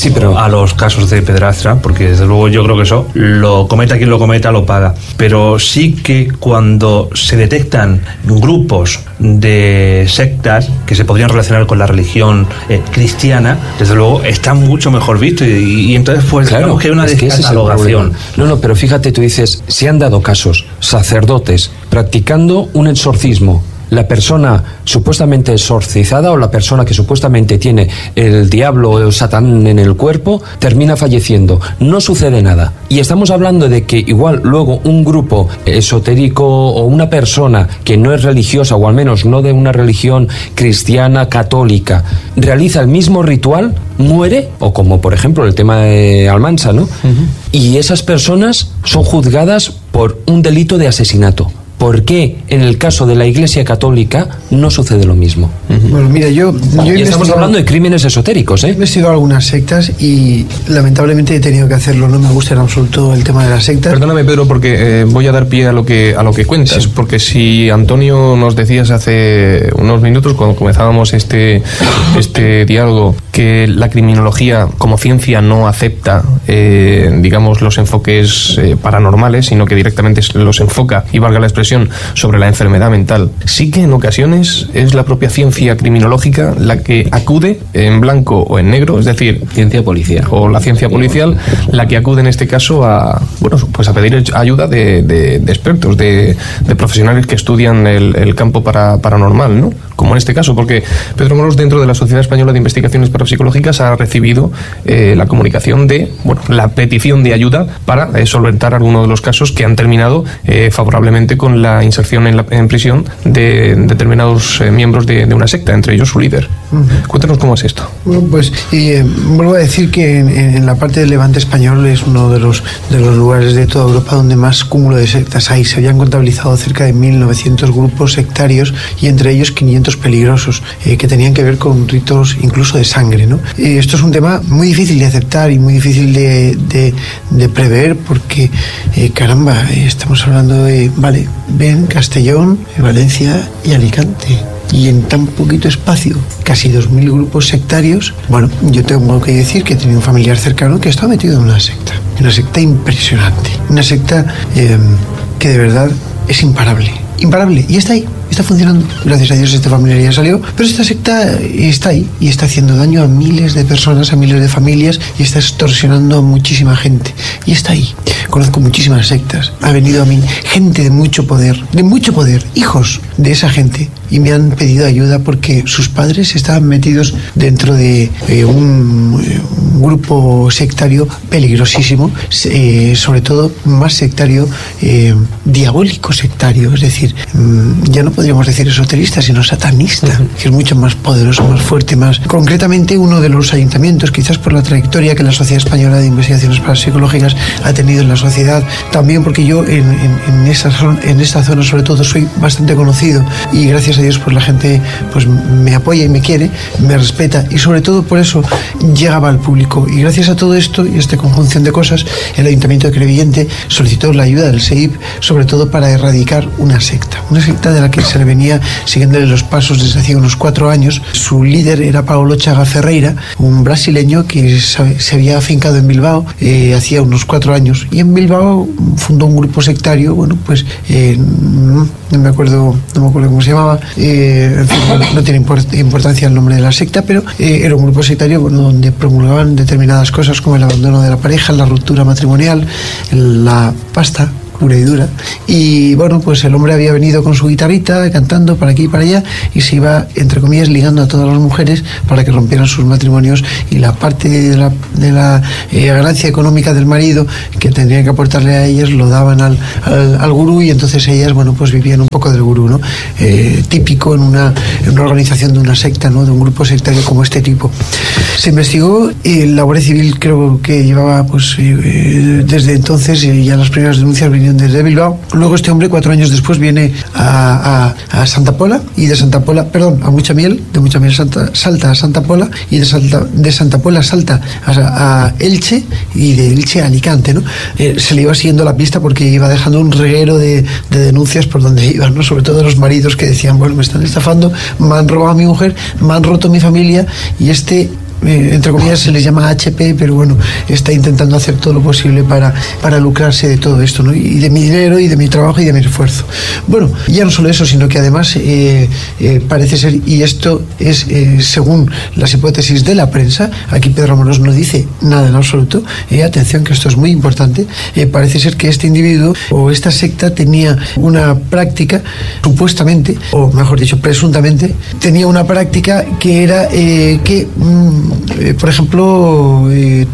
a los casos de pederastia, porque desde luego yo creo que eso lo cometa quien lo cometa, lo paga. Pero sí que cuando se detectan grupos de sectas que se podrían relacionar con la religión cristiana, desde luego está mucho mejor visto y entonces pues claro, digamos que hay una descatalogación. No, pero fíjate, tú dices, se han dado casos, sacerdotes practicando un exorcismo. La persona supuestamente exorcizada o la persona que supuestamente tiene el diablo o el satán en el cuerpo termina falleciendo. No sucede nada. Y estamos hablando de que igual luego un grupo esotérico o una persona que no es religiosa, o al menos no de una religión cristiana católica, realiza el mismo ritual, muere, o como por ejemplo el tema de Almansa, ¿no? Y esas personas son juzgadas por un delito de asesinato. ¿Por qué en el caso de la Iglesia Católica no sucede lo mismo? Bueno, mira, yo y estamos hablando de crímenes esotéricos, ¿eh? He investigado algunas sectas y lamentablemente he tenido que hacerlo. No me gusta en absoluto el tema de las sectas. Perdóname, Pedro, porque voy a dar pie a lo que cuentas, sí. Porque si Antonio nos decías hace unos minutos cuando comenzábamos este diálogo que la criminología como ciencia no acepta digamos los enfoques paranormales, sino que directamente los enfoca, y valga la expresión, sobre la enfermedad mental. Sí que en ocasiones es la propia ciencia criminológica la que acude en blanco o en negro, es decir, ciencia policial o la ciencia policial, la que acude en este caso a pedir ayuda de expertos, de profesionales que estudian el campo paranormal, ¿no? Como en este caso, porque Pedro Moros, dentro de la Sociedad Española de Investigaciones Parapsicológicas, ha recibido la comunicación la petición de ayuda para solventar algunos de los casos que han terminado favorablemente con la inserción en prisión de determinados miembros de una secta, entre ellos su líder. Cuéntanos cómo es esto. Bueno, pues vuelvo a decir que en la parte del Levante español es uno de los lugares de toda Europa donde más cúmulo de sectas hay. Se habían contabilizado cerca de 1.900 grupos sectarios y entre ellos 500 peligrosos que tenían que ver con ritos incluso de sangre, ¿no? Esto es un tema muy difícil de aceptar y muy difícil de prever porque, caramba, estamos hablando de, ven Castellón, Valencia y Alicante. Y en tan poquito espacio, casi 2.000 grupos sectarios. Bueno, yo tengo que decir que he tenido un familiar cercano que está metido en una secta impresionante, una secta que de verdad es imparable, y está ahí, está funcionando. Gracias a Dios este familiar ya salió, pero esta secta está ahí y está haciendo daño a miles de personas, a miles de familias, y está extorsionando a muchísima gente, y está ahí. Conozco muchísimas sectas, ha venido a mí gente de mucho poder, hijos de esa gente, y me han pedido ayuda porque sus padres estaban metidos dentro de un grupo sectario peligrosísimo, sobre todo más sectario, diabólico sectario, es decir, ya no podríamos decir esoterista, sino satanista, que es mucho más poderoso, más fuerte, más... Concretamente, uno de los ayuntamientos, quizás por la trayectoria que la Sociedad Española de Investigaciones Parapsicológicas ha tenido en la sociedad, también porque yo en esta zona sobre todo soy bastante conocido y gracias a Dios pues la gente pues me apoya y me quiere, me respeta y sobre todo por eso llegaba al público. Y gracias a todo esto y esta conjunción de cosas, el Ayuntamiento de Crevillente solicitó la ayuda del SEIP, sobre todo para erradicar una secta de la que se le venía siguiéndole los pasos desde hacía unos 4 años. Su líder era Paulo Chaga Ferreira, un brasileño que se había afincado en Bilbao hacía unos 4 años, y en Bilbao fundó un grupo sectario, bueno, pues no me acuerdo cómo se llamaba, en fin, no tiene importancia el nombre de la secta, pero era un grupo sectario, bueno, donde promulgaban determinadas cosas como el abandono de la pareja, la ruptura matrimonial, la pasta pura y dura. Y bueno, pues el hombre había venido con su guitarrita cantando para aquí y para allá y se iba, entre comillas, ligando a todas las mujeres para que rompieran sus matrimonios, y la parte de la ganancia económica del marido que tendrían que aportarle a ellas lo daban al gurú, y entonces ellas, bueno, pues vivían un poco del gurú, ¿no? Típico en una organización de una secta, ¿no? De un grupo sectario como este tipo. Se investigó y la Guardia Civil creo que llevaba pues desde entonces ya las primeras denuncias vinieron desde Bilbao. Luego este hombre 4 años después viene a Santa Pola, y de Santa Pola, perdón, a Muchamiel, de Muchamiel salta a Santa Pola, y de Santa Pola salta a Elche, y de Elche a Alicante, ¿no? Se le iba siguiendo la pista porque iba dejando un reguero de denuncias por donde iban, ¿no? Sobre todo los maridos que decían, bueno, me están estafando, me han robado a mi mujer, me han roto mi familia, y entre comillas se les llama HP, pero bueno, está intentando hacer todo lo posible para lucrarse de todo esto, ¿no? Y de mi dinero y de mi trabajo y de mi esfuerzo. Bueno, ya no solo eso, sino que además parece ser, y esto es según las hipótesis de la prensa, aquí Pedro Amorós no dice nada en absoluto, atención que esto es muy importante, parece ser que este individuo o esta secta tenía una práctica, supuestamente, o mejor dicho, presuntamente, tenía una práctica que era por ejemplo,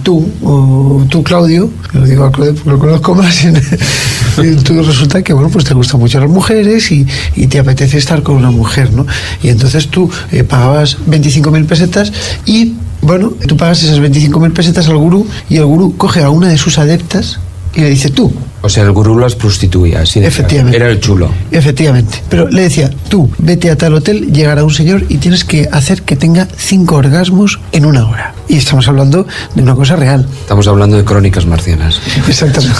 tú Claudio, lo digo a Claudio porque lo conozco más, tú resulta que, bueno, pues te gustan mucho las mujeres y te apetece estar con una mujer, ¿no? Y entonces tú pagabas 25.000 pesetas y, bueno, tú pagas esas 25.000 pesetas al gurú, y el gurú coge a una de sus adeptas y le dice, tú. O sea, el gurú las prostituía, así de efectivamente. Era el chulo. Efectivamente. Pero le decía, tú, vete a tal hotel, llegará un señor y tienes que hacer que tenga 5 orgasmos en 1 hora. Y estamos hablando de una cosa real. Estamos hablando de Crónicas Marcianas. Exactamente.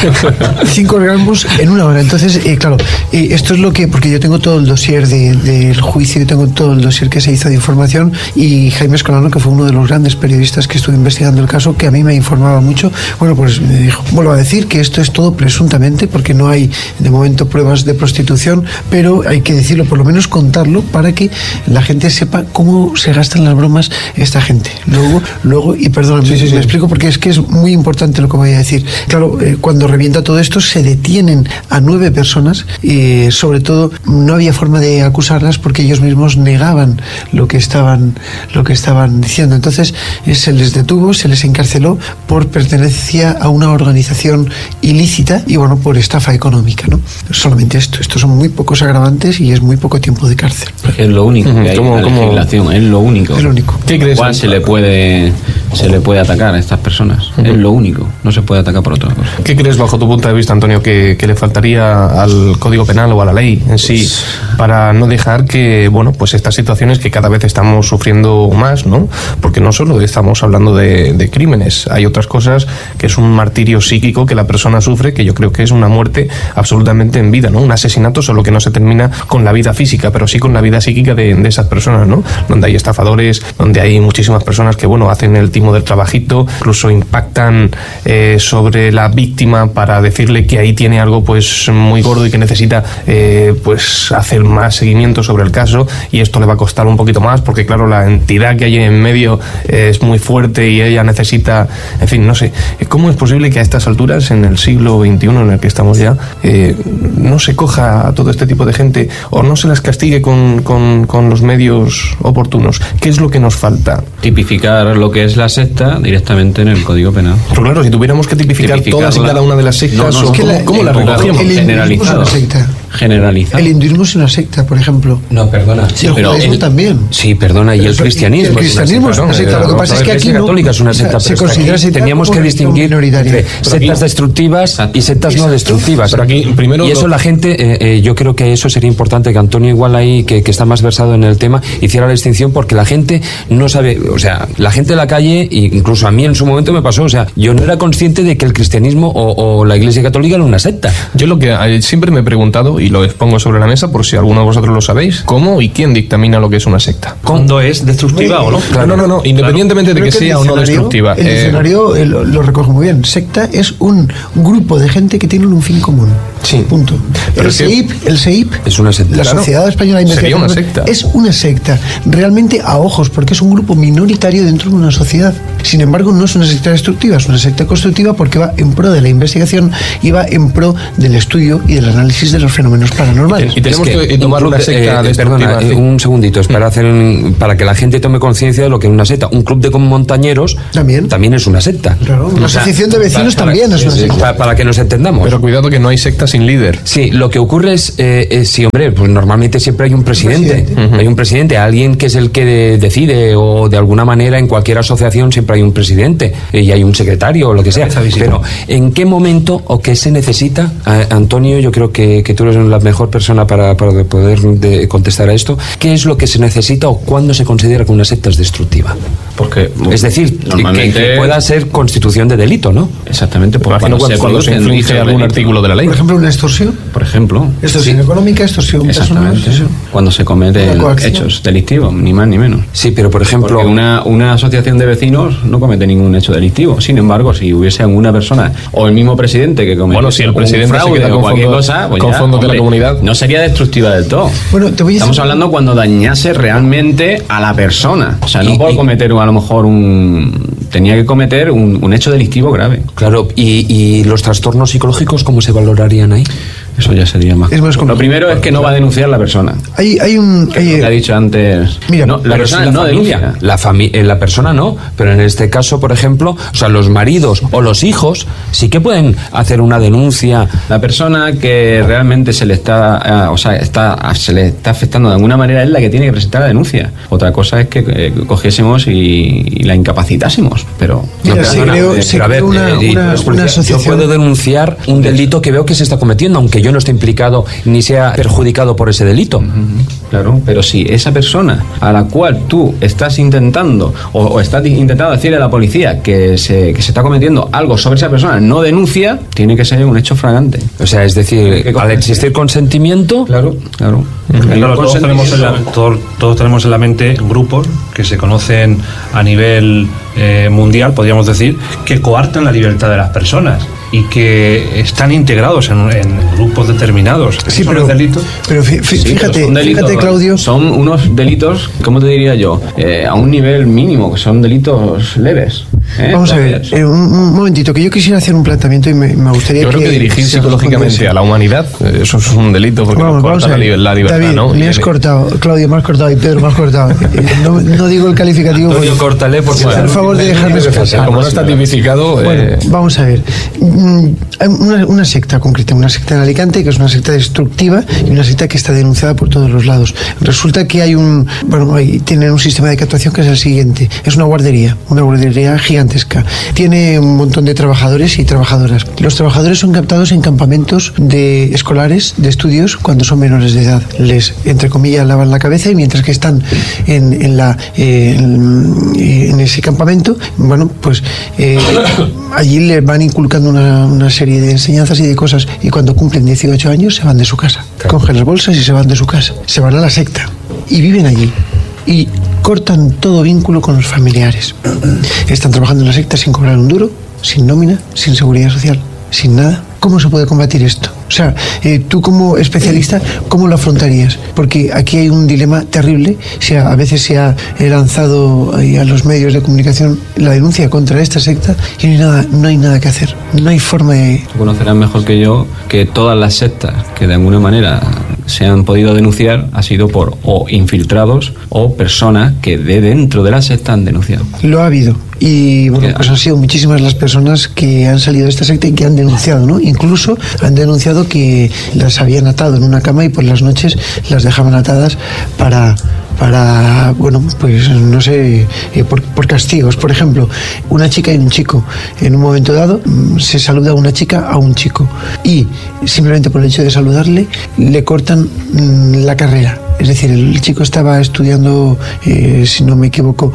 5 orgasmos en 1 hora. Entonces, claro, esto es lo que... Porque yo tengo todo el dossier del juicio, yo tengo todo el dossier que se hizo de información, y Jaime Escolano, que fue uno de los grandes periodistas que estuvo investigando el caso, que a mí me informaba mucho, bueno, pues me dijo, vuelvo a decir que esto es todo presuntamente, porque no hay de momento pruebas de prostitución, pero hay que decirlo, por lo menos contarlo, para que la gente sepa cómo se gastan las bromas esta gente. Luego y perdón, me explico, porque es que es muy importante lo que voy a decir. Claro, cuando revienta todo esto se detienen a 9 personas, sobre todo no había forma de acusarlas porque ellos mismos negaban lo que estaban diciendo. Entonces se les detuvo, se les encarceló por pertenencia a una organización ilícita y, bueno, por estafa económica, ¿no? Solamente estos son muy pocos agravantes y es muy poco tiempo de cárcel. Es lo único que hay en la legislación, es lo único. Es lo único. ¿Qué crees? ¿Cuál se le puede atacar a estas personas? Es lo único, no se puede atacar por otra cosa. ¿Qué crees, bajo tu punto de vista, Antonio, que le faltaría al Código Penal o a la ley en sí para no dejar que, bueno, pues estas situaciones que cada vez estamos sufriendo más, ¿no? Porque no solo estamos hablando de crímenes, hay otras cosas que es un martirio psíquico que la persona sufre, que yo creo que es una muerte absolutamente en vida, ¿no? Un asesinato, solo que no se termina con la vida física, pero sí con la vida psíquica de esas personas, ¿no? Donde hay estafadores, donde hay muchísimas personas que, bueno, hacen el timo del trabajito, incluso impactan sobre la víctima para decirle que ahí tiene algo pues muy gordo y que necesita pues hacer más seguimiento sobre el caso, y esto le va a costar un poquito más porque, claro, la entidad que hay en medio es muy fuerte y ella necesita, en fin, no sé, ¿cómo es posible que a estas alturas, en el siglo XXI en el que estamos ya, no se coja a todo este tipo de gente o no se las castigue con los medios oportunos? ¿Qué es lo que nos falta? Tipificar lo que es la secta directamente en el Código Penal. Pero claro, si tuviéramos que tipificar todas y cada una de las sectas, ¿cómo la recogemos? Generalizado. generalizado. El hinduismo es una secta, por ejemplo. No, perdona. Sí, el judaísmo también. Sí, perdona, y el cristianismo. El cristianismo es una secta. Lo que pasa es que aquí la católica es una secta, se pero considera secta. Teníamos que distinguir entre sectas destructivas y sectas no destructivas. Pero aquí, primero, y eso la gente, yo creo que eso sería importante que Antonio, igual ahí, que está más versado en el tema, hiciera la distinción, porque la gente no sabe, o sea, la gente de la calle, incluso a mí en su momento me pasó, o sea, yo no era consciente de que el cristianismo o la Iglesia Católica era una secta. Yo lo que siempre me he preguntado, y lo expongo sobre la mesa por si alguno de vosotros lo sabéis, ¿cómo y quién dictamina lo que es una secta? ¿Cuándo es destructiva o no? Claro. No, independientemente de que sea o no destructiva. El diccionario lo recoge muy bien. Secta es un grupo de gente que tiene un fin común. Sí. Punto. Pero el SEIP es una secta. La Sociedad Española de Investigación sería una secta. Es una secta, realmente a ojos, porque es un grupo minoritario dentro de una sociedad. Sin embargo, no es una secta destructiva, es una secta constructiva, porque va en pro de la investigación y va en pro del estudio y del análisis de los fenómenos paranormales. Y tenemos que tomar una secta destructiva. Perdona, un segundito, es para que la gente tome conciencia de lo que es una secta. Un club de montañeros también es una secta. Claro, una asociación de vecinos también es una secta. Para que nos entendamos. Pero cuidado que no hay secta sin líder. Sí, lo que ocurre es, sí, hombre, pues normalmente siempre hay un presidente. Hay un presidente, alguien que es el que decide, o de alguna manera en cualquier asociación siempre hay un presidente y hay un secretario o lo que sea. Pero ¿en qué momento o qué se necesita? Antonio, yo creo que tú eres la mejor persona para poder contestar a esto. ¿Qué es lo que se necesita o cuándo se considera que una secta es destructiva? Porque es decir, normalmente que pueda ser constitución de delito, ¿no? Exactamente, porque cuando se infringe algún artículo de la ley. Por ejemplo, una extorsión. Por ejemplo. Extorsión económica, extorsión personal. Cuando se cometen hechos delictivos, ni más ni menos. Sí, pero por ejemplo... Porque una asociación de vecinos no comete ningún hecho delictivo. Sin embargo, si hubiese alguna persona o el mismo presidente que comete si el presidente un fraude se queda o cualquier cosa, pues con fondos de la comunidad, no sería destructiva del todo. Bueno, estamos hablando cuando dañase realmente a la persona. O sea, no por cometer a lo mejor tenía que cometer un hecho delictivo grave. Claro, y los trastornos psicológicos, ¿cómo se valorarían ahí? Eso ya sería más. Lo primero es que no va a denunciar la persona. Hay un. Lo que ha dicho antes. Mira, no, la persona no denuncia. La persona no, pero en este caso, por ejemplo, o sea, los maridos o los hijos sí que pueden hacer una denuncia. La persona que realmente se le está afectando de alguna manera es la que tiene que presentar la denuncia. Otra cosa es que cogiésemos y la incapacitásemos. Pero. Mira, una asociación. Yo puedo denunciar un delito que veo que se está cometiendo, aunque yo no esté implicado ni sea perjudicado por ese delito. Claro, pero si esa persona a la cual tú estás intentando o estás intentando decirle a la policía que se está cometiendo algo sobre esa persona no denuncia, tiene que ser un hecho flagrante. O sea, es decir, al existir consentimiento... Claro. Todos tenemos en la mente grupos que se conocen a nivel mundial, podríamos decir, que coartan la libertad de las personas y que están integrados en grupos determinados. Sí, pero delitos. Pero fíjate, Claudio. Son unos delitos, ¿cómo te diría yo? A un nivel mínimo, que son delitos leves. Vamos a ver, un momentito, que yo quisiera hacer un planteamiento y me gustaría yo creo que dirigir psicológicamente a la humanidad, eso es un delito, porque nos corta la libertad, David, ¿no? Me has cortado, Claudio, me has cortado, y Pedro, me has cortado. No digo el calificativo. Antonio, córtale, porque... Por favor de dejarme... Como no está tipificado... Bueno, vamos a ver. Una secta concreta, una secta en Alicante, que es una secta destructiva y una secta que está denunciada por todos los lados. Resulta que tienen un sistema de captación que es el siguiente. Es una guardería gigantesca. Tiene un montón de trabajadores y trabajadoras. Los trabajadores son captados en campamentos escolares, de estudios, cuando son menores de edad. Les, entre comillas, lavan la cabeza, y mientras que están en ese campamento, allí les van inculcando una serie de enseñanzas y de cosas, y cuando cumplen 18 años se van de su casa, cogen las bolsas y se van de su casa, se van a la secta y viven allí y cortan todo vínculo con los familiares. Están trabajando en la secta sin cobrar un duro, sin nómina, sin seguridad social, sin nada. ¿Cómo se puede combatir esto? O sea, tú como especialista, ¿cómo lo afrontarías? Porque aquí hay un dilema terrible. A veces se ha lanzado a los medios de comunicación la denuncia contra esta secta y no hay nada que hacer. No hay forma de... Tú conocerás mejor que yo que todas las sectas que de alguna manera se han podido denunciar ha sido por o infiltrados o personas que de dentro de la secta han denunciado. Lo ha habido. Y bueno, pues han sido muchísimas las personas que han salido de esta secta y que han denunciado, ¿no? Incluso han denunciado que las habían atado en una cama y por las noches las dejaban atadas para bueno, pues no sé, por castigos. Por ejemplo, una chica y un chico, en un momento dado se saluda a una chica a un chico y simplemente por el hecho de saludarle le cortan la carrera. Es decir, el chico estaba estudiando, si no me equivoco,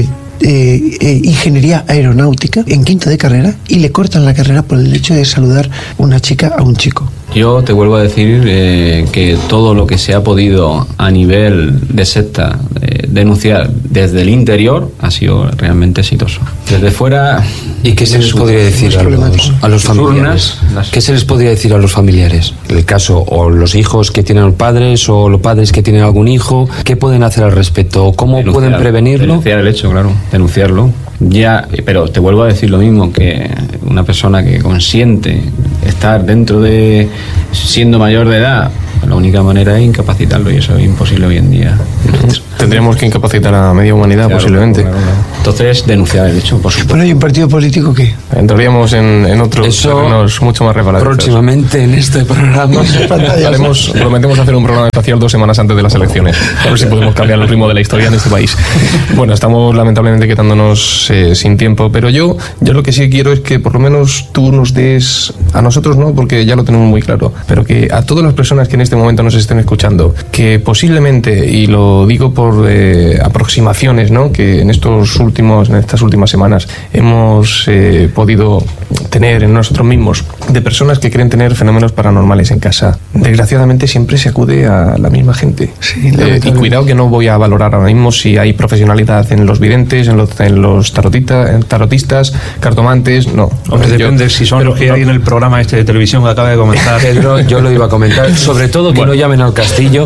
ingeniería aeronáutica en quinto de carrera y le cortan la carrera por el hecho de saludar una chica a un chico. Yo te vuelvo a decir que todo lo que se ha podido a nivel de secta denunciar desde el interior ha sido realmente exitoso. Desde fuera... ¿Y qué se les podría decir a los familiares? ¿Qué se les podría decir a los familiares? El caso, o los hijos que tienen padres, o los padres que tienen algún hijo, ¿qué pueden hacer al respecto? ¿Cómo pueden prevenirlo? Denunciar el hecho, claro, denunciarlo. Ya, pero te vuelvo a decir lo mismo, que una persona que consiente estar dentro de, siendo mayor de edad, la única manera es incapacitarlo, y eso es imposible hoy en día. Tendríamos que incapacitar a media humanidad, claro, posiblemente. Claro. Entonces, denunciar el hecho, por supuesto. Bueno, ¿y un partido político qué? Entraríamos en otros terrenos mucho más reparados. Próximamente en este programa prometemos hacer un programa espacial 2 semanas antes de las elecciones. A ver si podemos cambiar el ritmo de la historia en este país. Bueno, estamos lamentablemente quedándonos sin tiempo, pero yo lo que sí quiero es que por lo menos tú nos des, a nosotros no, porque ya lo tenemos muy claro, pero que a todas las personas que en este momento nos estén escuchando, que posiblemente, y lo digo por aproximaciones, ¿no?, que en estas últimas semanas hemos podido tener en nosotros mismos, de personas que creen tener fenómenos paranormales en casa. Desgraciadamente siempre se acude a la misma gente. Sí, y cuidado que no voy a valorar ahora mismo si hay profesionalidad en los videntes, en los tarotistas, cartomantes, no. Hombre, depende si son los que hay en el programa este de televisión que acaba de comentar. Pedro, yo lo iba a comentar, sobre todo que no llamen al castillo,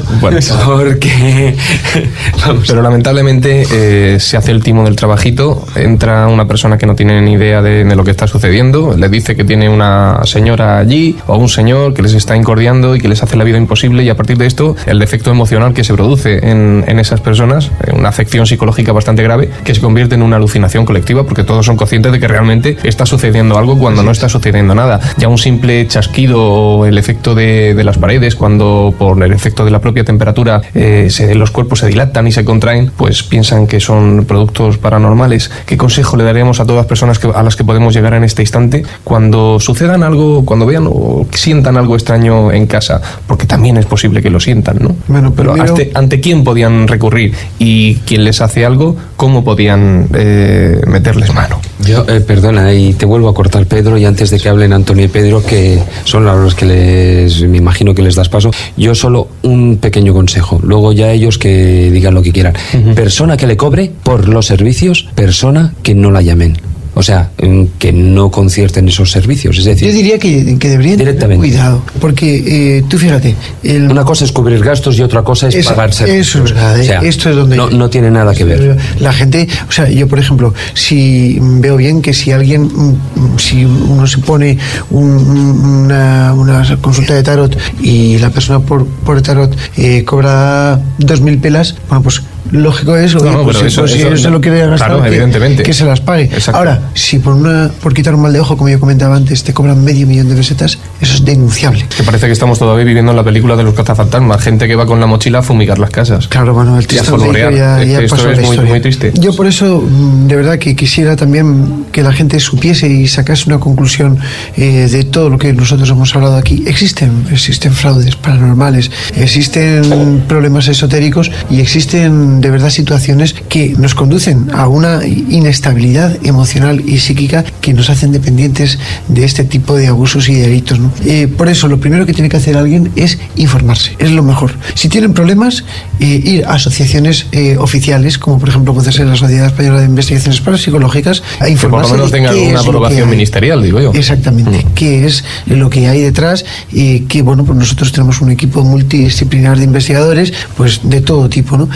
porque... Pero lamentablemente se hace el timo del trabajito, entra una persona que no tiene ni idea de lo que está sucediendo, le dice que tiene una señora allí o un señor que les está incordiando y que les hace la vida imposible, y a partir de esto el defecto emocional que se produce en esas personas, una afección psicológica bastante grave, que se convierte en una alucinación colectiva, porque todos son conscientes de que realmente está sucediendo algo cuando no está sucediendo nada. Ya un simple chasquido o el efecto de las paredes, cuando por el efecto de la propia temperatura los cuerpos se dilatan y se contraen, pues piensan que son productos paranormales. ¿Qué consejo le daríamos a todas las personas a las que podemos llegar en este instante cuando sucedan algo, cuando vean o sientan algo extraño en casa? Porque también es posible que lo sientan, ¿no? Bueno, pero ¿ante quién podían recurrir? Y quien les hace algo, ¿cómo podían meterles mano? Yo, perdona, y te vuelvo a cortar, Pedro, y antes de que hablen Antonio y Pedro, que son los que me imagino que les das paso, yo solo un pequeño consejo, luego ya ellos que digan lo que quieran. Persona que le cobre por los servicios, persona que no la llamen. O sea, que no concierten esos servicios. Es decir, yo diría que deberían tener cuidado, porque tú fíjate... Una cosa es cubrir gastos y otra cosa es pagar servicios. Eso es verdad, o sea, esto es donde... No tiene nada que ver. La gente, o sea, yo por ejemplo, si veo bien que si uno se pone una consulta de tarot y la persona por tarot cobra 2.000 pelas, bueno, pues lógico es, si eso lo quiere gastar, claro, evidentemente, que se las pague. Exacto. Ahora, si por quitar un mal de ojo, como yo comentaba antes, te cobran $500,000 de pesetas, eso es denunciable. Que parece que estamos todavía viviendo en la película de los cazafantasmas, gente que va con la mochila a fumigar las casas. Claro, bueno, el triste ya esto es muy triste. Yo por eso, de verdad, que quisiera también que la gente supiese y sacase una conclusión de todo lo que nosotros hemos hablado aquí. Existen fraudes paranormales, existen problemas esotéricos y existen de verdad situaciones que nos conducen a una inestabilidad emocional y psíquica que nos hacen dependientes de este tipo de abusos y delitos, ¿no? Por eso lo primero que tiene que hacer alguien es informarse, es lo mejor. Si tienen problemas, ir a asociaciones oficiales, como por ejemplo puede ser la Sociedad Española de Investigaciones Parapsicológicas, a informarse. Que por lo menos tengan una aprobación ministerial, digo yo. Exactamente, qué es lo que hay detrás, que bueno, pues nosotros tenemos un equipo multidisciplinar de investigadores, pues de todo tipo, ¿no? Y ahí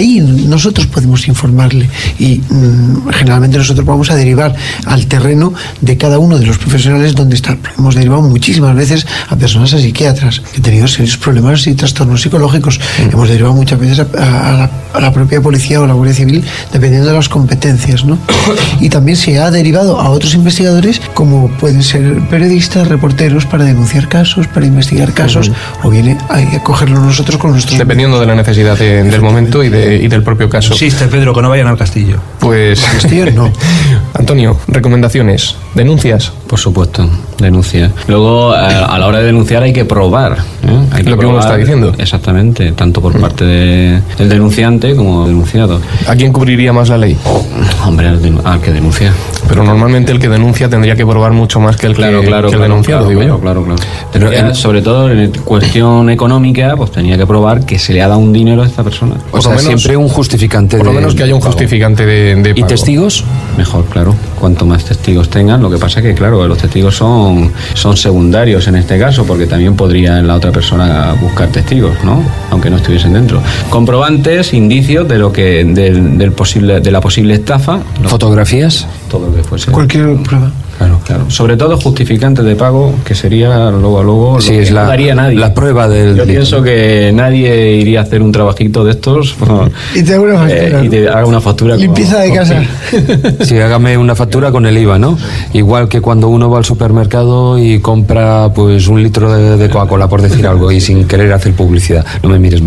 ahí nosotros podemos informarle y generalmente nosotros vamos a derivar al terreno de cada uno de los profesionales donde está. Hemos derivado muchísimas veces a personas a psiquiatras que han tenido serios problemas y trastornos psicológicos. Hemos derivado muchas veces a la propia policía o la Guardia Civil, dependiendo de las competencias, ¿no? Y también se ha derivado a otros investigadores, como pueden ser periodistas, reporteros, para denunciar casos, para investigar casos, o bien a cogerlo nosotros con nuestros... Dependiendo de la necesidad del momento y del propio caso. Insiste, Pedro, que no vayan al castillo. Pues... Al castillo no. Antonio, recomendaciones, ¿denuncias? Por supuesto, denuncia. Luego, a la hora de denunciar hay que probar. Hay que lo que uno está diciendo. Exactamente, tanto por parte del denunciante como denunciado. ¿A quién cubriría más la ley? Hombre, al que denuncia. Pero normalmente el que denuncia tendría que probar mucho más que el denunciado, digo yo. Claro. Pero sobre todo en cuestión económica, pues tenía que probar que se le ha dado un dinero a esta persona. O sea, siempre un justificante. Por lo menos que haya un justificante de pago. ¿Y testigos? Mejor, claro. Cuanto más testigos tengan, lo que pasa es que, claro, los testigos son secundarios en este caso, porque también podría la otra persona buscar testigos, ¿no? Aunque no estuviesen dentro. Comprobantes, indicios de lo que de la posible estafa. ¿Fotografías? Todo lo que fuese. Cualquier prueba. Claro. Sobre todo justificantes de pago, que sería luego sí, lo que no daría nadie. La prueba del... Yo pienso que nadie iría a hacer un trabajito de estos y te haga una factura. Y te haga una factura. Limpieza de casa. Sí, hágame una factura con el IVA, ¿no? Igual que cuando uno va al supermercado y compra pues 1 litro de Coca-Cola, por decir algo, y sin querer hacer publicidad. No me mires